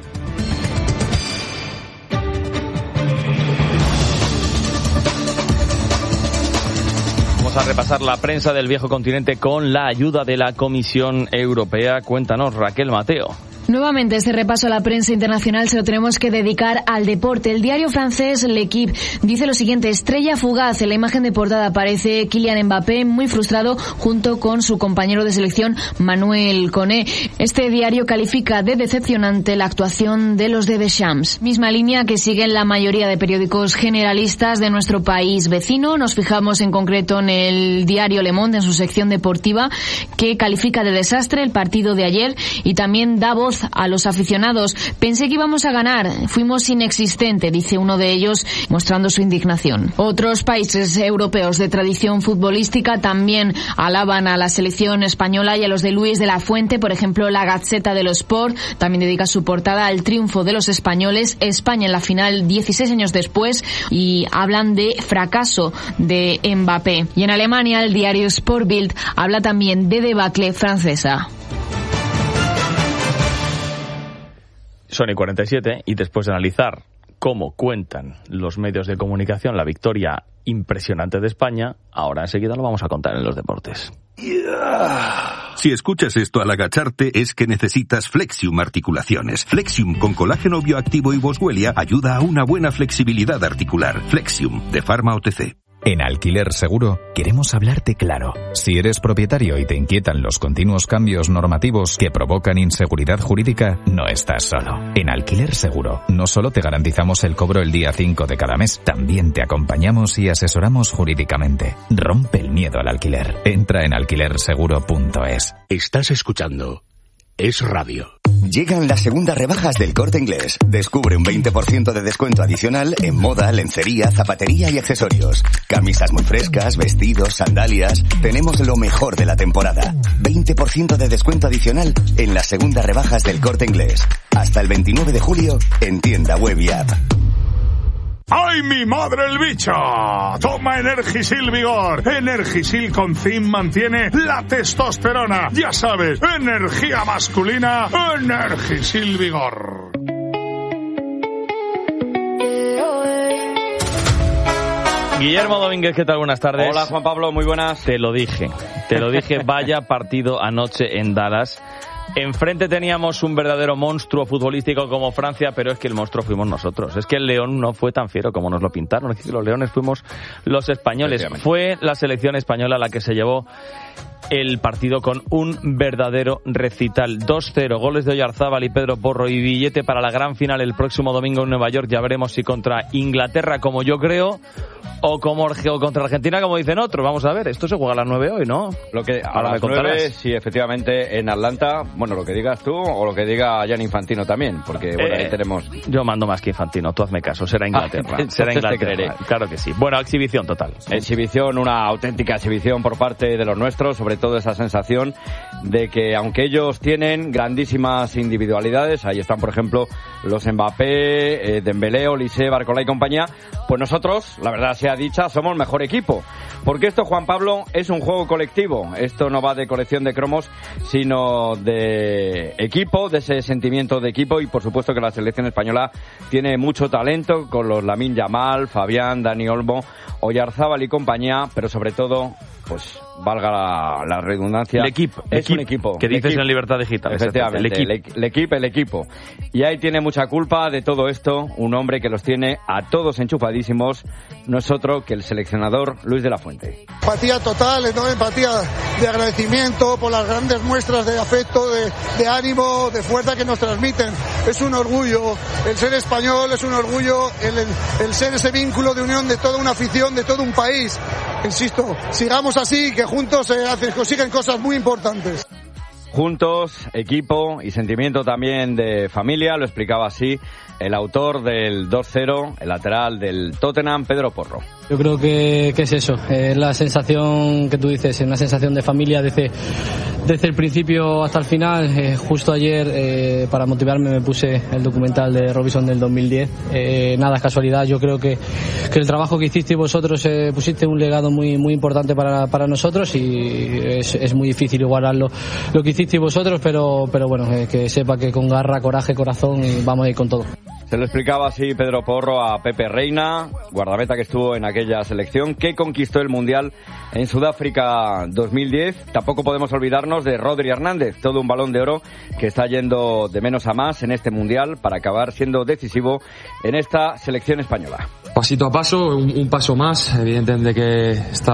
Vamos a repasar la prensa del viejo continente con la ayuda de la Comisión Europea. Cuéntanos, Raquel Mateo. Nuevamente este repaso a la prensa internacional se lo tenemos que dedicar al deporte. El diario francés L'Equipe dice lo siguiente: estrella fugaz. En la imagen de portada aparece Kylian Mbappé muy frustrado junto con su compañero de selección Manuel Koné. Este diario califica de decepcionante la actuación de los de Deschamps. Misma línea que siguen la mayoría de periódicos generalistas de nuestro país vecino. Nos fijamos en concreto en el diario Le Monde en su sección deportiva, que califica de desastre el partido de ayer y también da voz a los aficionados. Pensé que íbamos a ganar, fuimos inexistente, dice uno de ellos, mostrando su indignación. Otros países europeos de tradición futbolística también alaban a la selección española y a los de Luis de la Fuente. Por ejemplo, la Gazzetta dello Sport también dedica su portada al triunfo de los españoles, España en la final 16 años después, y hablan de fracaso de Mbappé. Y en Alemania, el diario Sportbild habla también de debacle francesa. Son y 47 y después de analizar cómo cuentan los medios de comunicación la victoria impresionante de España, ahora enseguida lo vamos a contar en los deportes. Si escuchas esto al agacharte es que necesitas Flexium Articulaciones. Flexium con colágeno bioactivo y Boswellia ayuda a una buena flexibilidad articular. Flexium de Pharma OTC. En Alquiler Seguro queremos hablarte claro. Si eres propietario y te inquietan los continuos cambios normativos que provocan inseguridad jurídica, no estás solo. En Alquiler Seguro no solo te garantizamos el cobro el día 5 de cada mes, también te acompañamos y asesoramos jurídicamente. Rompe el miedo al alquiler. Entra en alquilerseguro.es. Estás escuchando Es Radio. Llegan las segundas rebajas del Corte Inglés. Descubre un 20% de descuento adicional en moda, lencería, zapatería y accesorios. Camisas muy frescas, vestidos, sandalias. Tenemos lo mejor de la temporada. 20% de descuento adicional en las segundas rebajas del Corte Inglés. Hasta el 29 de julio en tienda web y app. ¡Ay, mi madre el bicho! Toma Energisil Vigor. Energisil con zinc mantiene la testosterona. Ya sabes, energía masculina, Energisil Vigor. Guillermo Domínguez, ¿qué tal? Buenas tardes. Hola, Juan Pablo, muy buenas. Te lo dije, vaya partido anoche en Dallas. Enfrente teníamos un verdadero monstruo futbolístico como Francia, pero es que el monstruo fuimos nosotros. Es que el León no fue tan fiero como nos lo pintaron. Es que los leones fuimos los españoles. Fue la selección española la que se llevó el partido con un verdadero recital. 2-0, goles de Oyarzábal y Pedro Porro y billete para la gran final el próximo domingo en Nueva York. Ya veremos si contra Inglaterra, como yo creo, o contra Argentina, como dicen otros. Vamos a ver, esto se juega a las 9 hoy, ¿no? A las 9, sí, efectivamente, en Atlanta. Bueno, lo que digas tú o lo que diga Gianni Infantino también, porque bueno, ahí tenemos... Yo mando más que Infantino, tú hazme caso, será Inglaterra. Será Inglaterra, claro que sí. Bueno, exhibición total. Exhibición, una auténtica exhibición por parte de los nuestros, sobre todo esa sensación de que aunque ellos tienen grandísimas individualidades, ahí están por ejemplo los Mbappé, Dembélé, Olise, Barcola y compañía, pues nosotros, la verdad sea dicha, somos mejor equipo. Porque esto, Juan Pablo, es un juego colectivo. Esto no va de colección de cromos, sino de equipo, de ese sentimiento de equipo. Y por supuesto que la selección española tiene mucho talento con los Lamine Yamal, Fabián, Dani Olmo, Oyarzábal y compañía, pero sobre todo, pues valga la redundancia, un equipo. Que dices en Libertad Digital. Efectivamente, el equipo. Y ahí tiene mucha culpa de todo esto un hombre que los tiene a todos enchufadísimos, no es otro que el seleccionador Luis de la Fuente. Empatía total, enorme empatía de agradecimiento por las grandes muestras de afecto, de ánimo, de fuerza que nos transmiten. Es un orgullo el ser español, es un orgullo el ser ese vínculo de unión de toda una afición, de todo un país. Insisto, sigamos así, que juntos se consiguen cosas muy importantes. Juntos, equipo y sentimiento también de familia, lo explicaba así el autor del 2-0, el lateral del Tottenham, Pedro Porro. Yo creo que es eso, es la sensación que tú dices, es una sensación de familia desde el principio hasta el final. Justo ayer, para motivarme, me puse el documental de Robinson del 2010. Nada es casualidad, yo creo que el trabajo que hicisteis vosotros, pusiste un legado muy muy importante para nosotros, y es muy difícil igualar lo que hicisteis vosotros, pero bueno, que sepa que con garra, coraje, corazón, y vamos a ir con todo. Se lo explicaba así Pedro Porro a Pepe Reina, guardameta que estuvo en aquella selección que conquistó el Mundial en Sudáfrica 2010. Tampoco podemos olvidarnos de Rodri Hernández, todo un Balón de Oro que está yendo de menos a más en este Mundial para acabar siendo decisivo en esta selección española. Pasito a paso, un paso más. Evidentemente que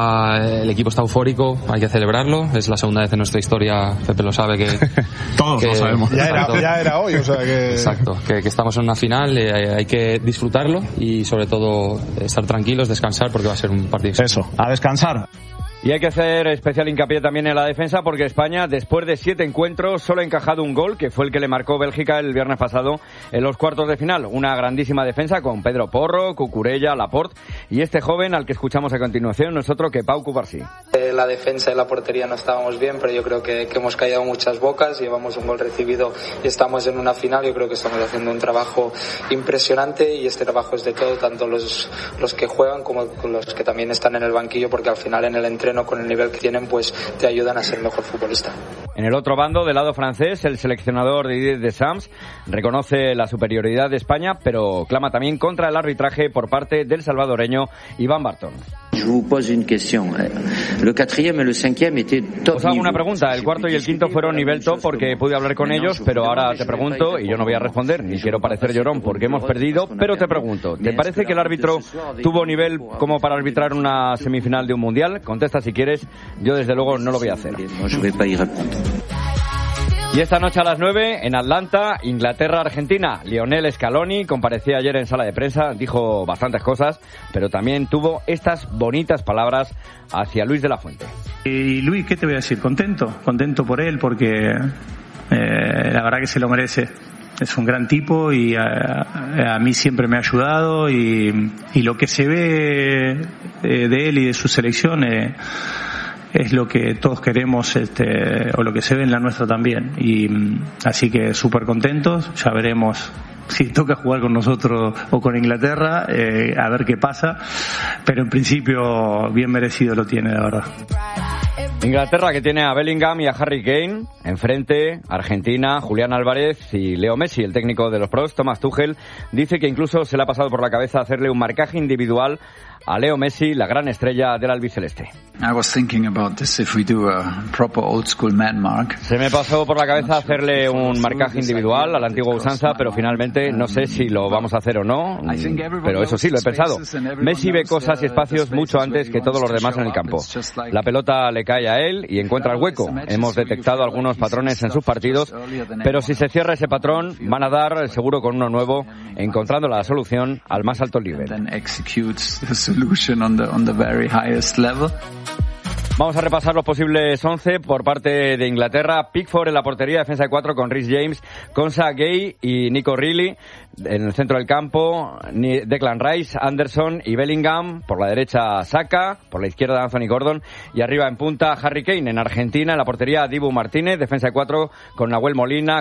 el equipo está eufórico, hay que celebrarlo. Es la segunda vez en nuestra historia, Pepe lo sabe que... Todos lo sabemos. Ya era hoy, o sea que... Exacto, que estamos en una final, hay que disfrutarlo y sobre todo estar tranquilos, descansar, porque va a ser un partido. Eso, a descansar. Y hay que hacer especial hincapié también en la defensa, porque España, después de 7 encuentros, solo ha encajado un gol, que fue el que le marcó Bélgica el viernes pasado en los cuartos de final. Una grandísima defensa con Pedro Porro, Cucurella, Laporte y este joven al que escuchamos a continuación, no es otro que Pau Cubarsí. La defensa y la portería no estábamos bien, pero yo creo que hemos callado muchas bocas, llevamos un gol recibido y estamos en una final. Yo creo que estamos haciendo un trabajo impresionante, y este trabajo es de todo, tanto los que juegan como los que también están en el banquillo, porque al final en el entreno, con el nivel que tienen, pues te ayudan a ser mejor futbolista. En el otro bando, del lado francés, el seleccionador Didier Deschamps reconoce la superioridad de España, pero clama también contra el arbitraje por parte del salvadoreño Iván Bartón. Os hago una pregunta. El cuarto y el quinto fueron nivel top porque pude hablar con ellos, pero ahora te pregunto, y yo no voy a responder, ni quiero parecer llorón porque hemos perdido, pero te pregunto, ¿te parece que el árbitro tuvo nivel como para arbitrar una semifinal de un mundial? Contesta si quieres, yo desde luego no lo voy a hacer. Y esta noche a las 9 en Atlanta, Inglaterra-Argentina. Lionel Scaloni comparecía ayer en sala de prensa, dijo bastantes cosas, pero también tuvo estas bonitas palabras hacia Luis de la Fuente. Y Luis, ¿qué te voy a decir? Contento por él porque la verdad que se lo merece. Es un gran tipo y a mí siempre me ha ayudado y lo que se ve de él y de su selección es lo que todos queremos, o lo que se ve en la nuestra también. Y así que súper contentos. Ya veremos si toca jugar con nosotros o con Inglaterra, a ver qué pasa. Pero en principio bien merecido lo tiene, la verdad. Inglaterra, que tiene a Bellingham y a Harry Kane. Enfrente, Argentina, Julián Álvarez y Leo Messi. El técnico de los pros, Thomas Tuchel, dice que incluso se le ha pasado por la cabeza hacerle un marcaje individual a Leo Messi, la gran estrella del albiceleste. Se me pasó por la cabeza hacerle un marcaje individual a la antigua usanza, pero finalmente no sé si lo vamos a hacer o no, pero eso sí, lo he pensado. Messi ve cosas y espacios mucho antes que todos los demás en el campo. La pelota le cae a él y encuentra el hueco. Hemos detectado algunos patrones en sus partidos, pero si se cierra ese patrón, van a dar seguro con uno nuevo, encontrando la solución al más alto nivel. Vamos a repasar los posibles 11 por parte de Inglaterra. Pickford en la portería, defensa de 4 con Reece James, Konsa, Gay y Nico Reilly. En el centro del campo, Declan Rice, Anderson y Bellingham. Por la derecha, Saka. Por la izquierda, Anthony Gordon. Y arriba en punta, Harry Kane. En Argentina, en la portería, Dibu Martínez, defensa de 4 con Nahuel Molina,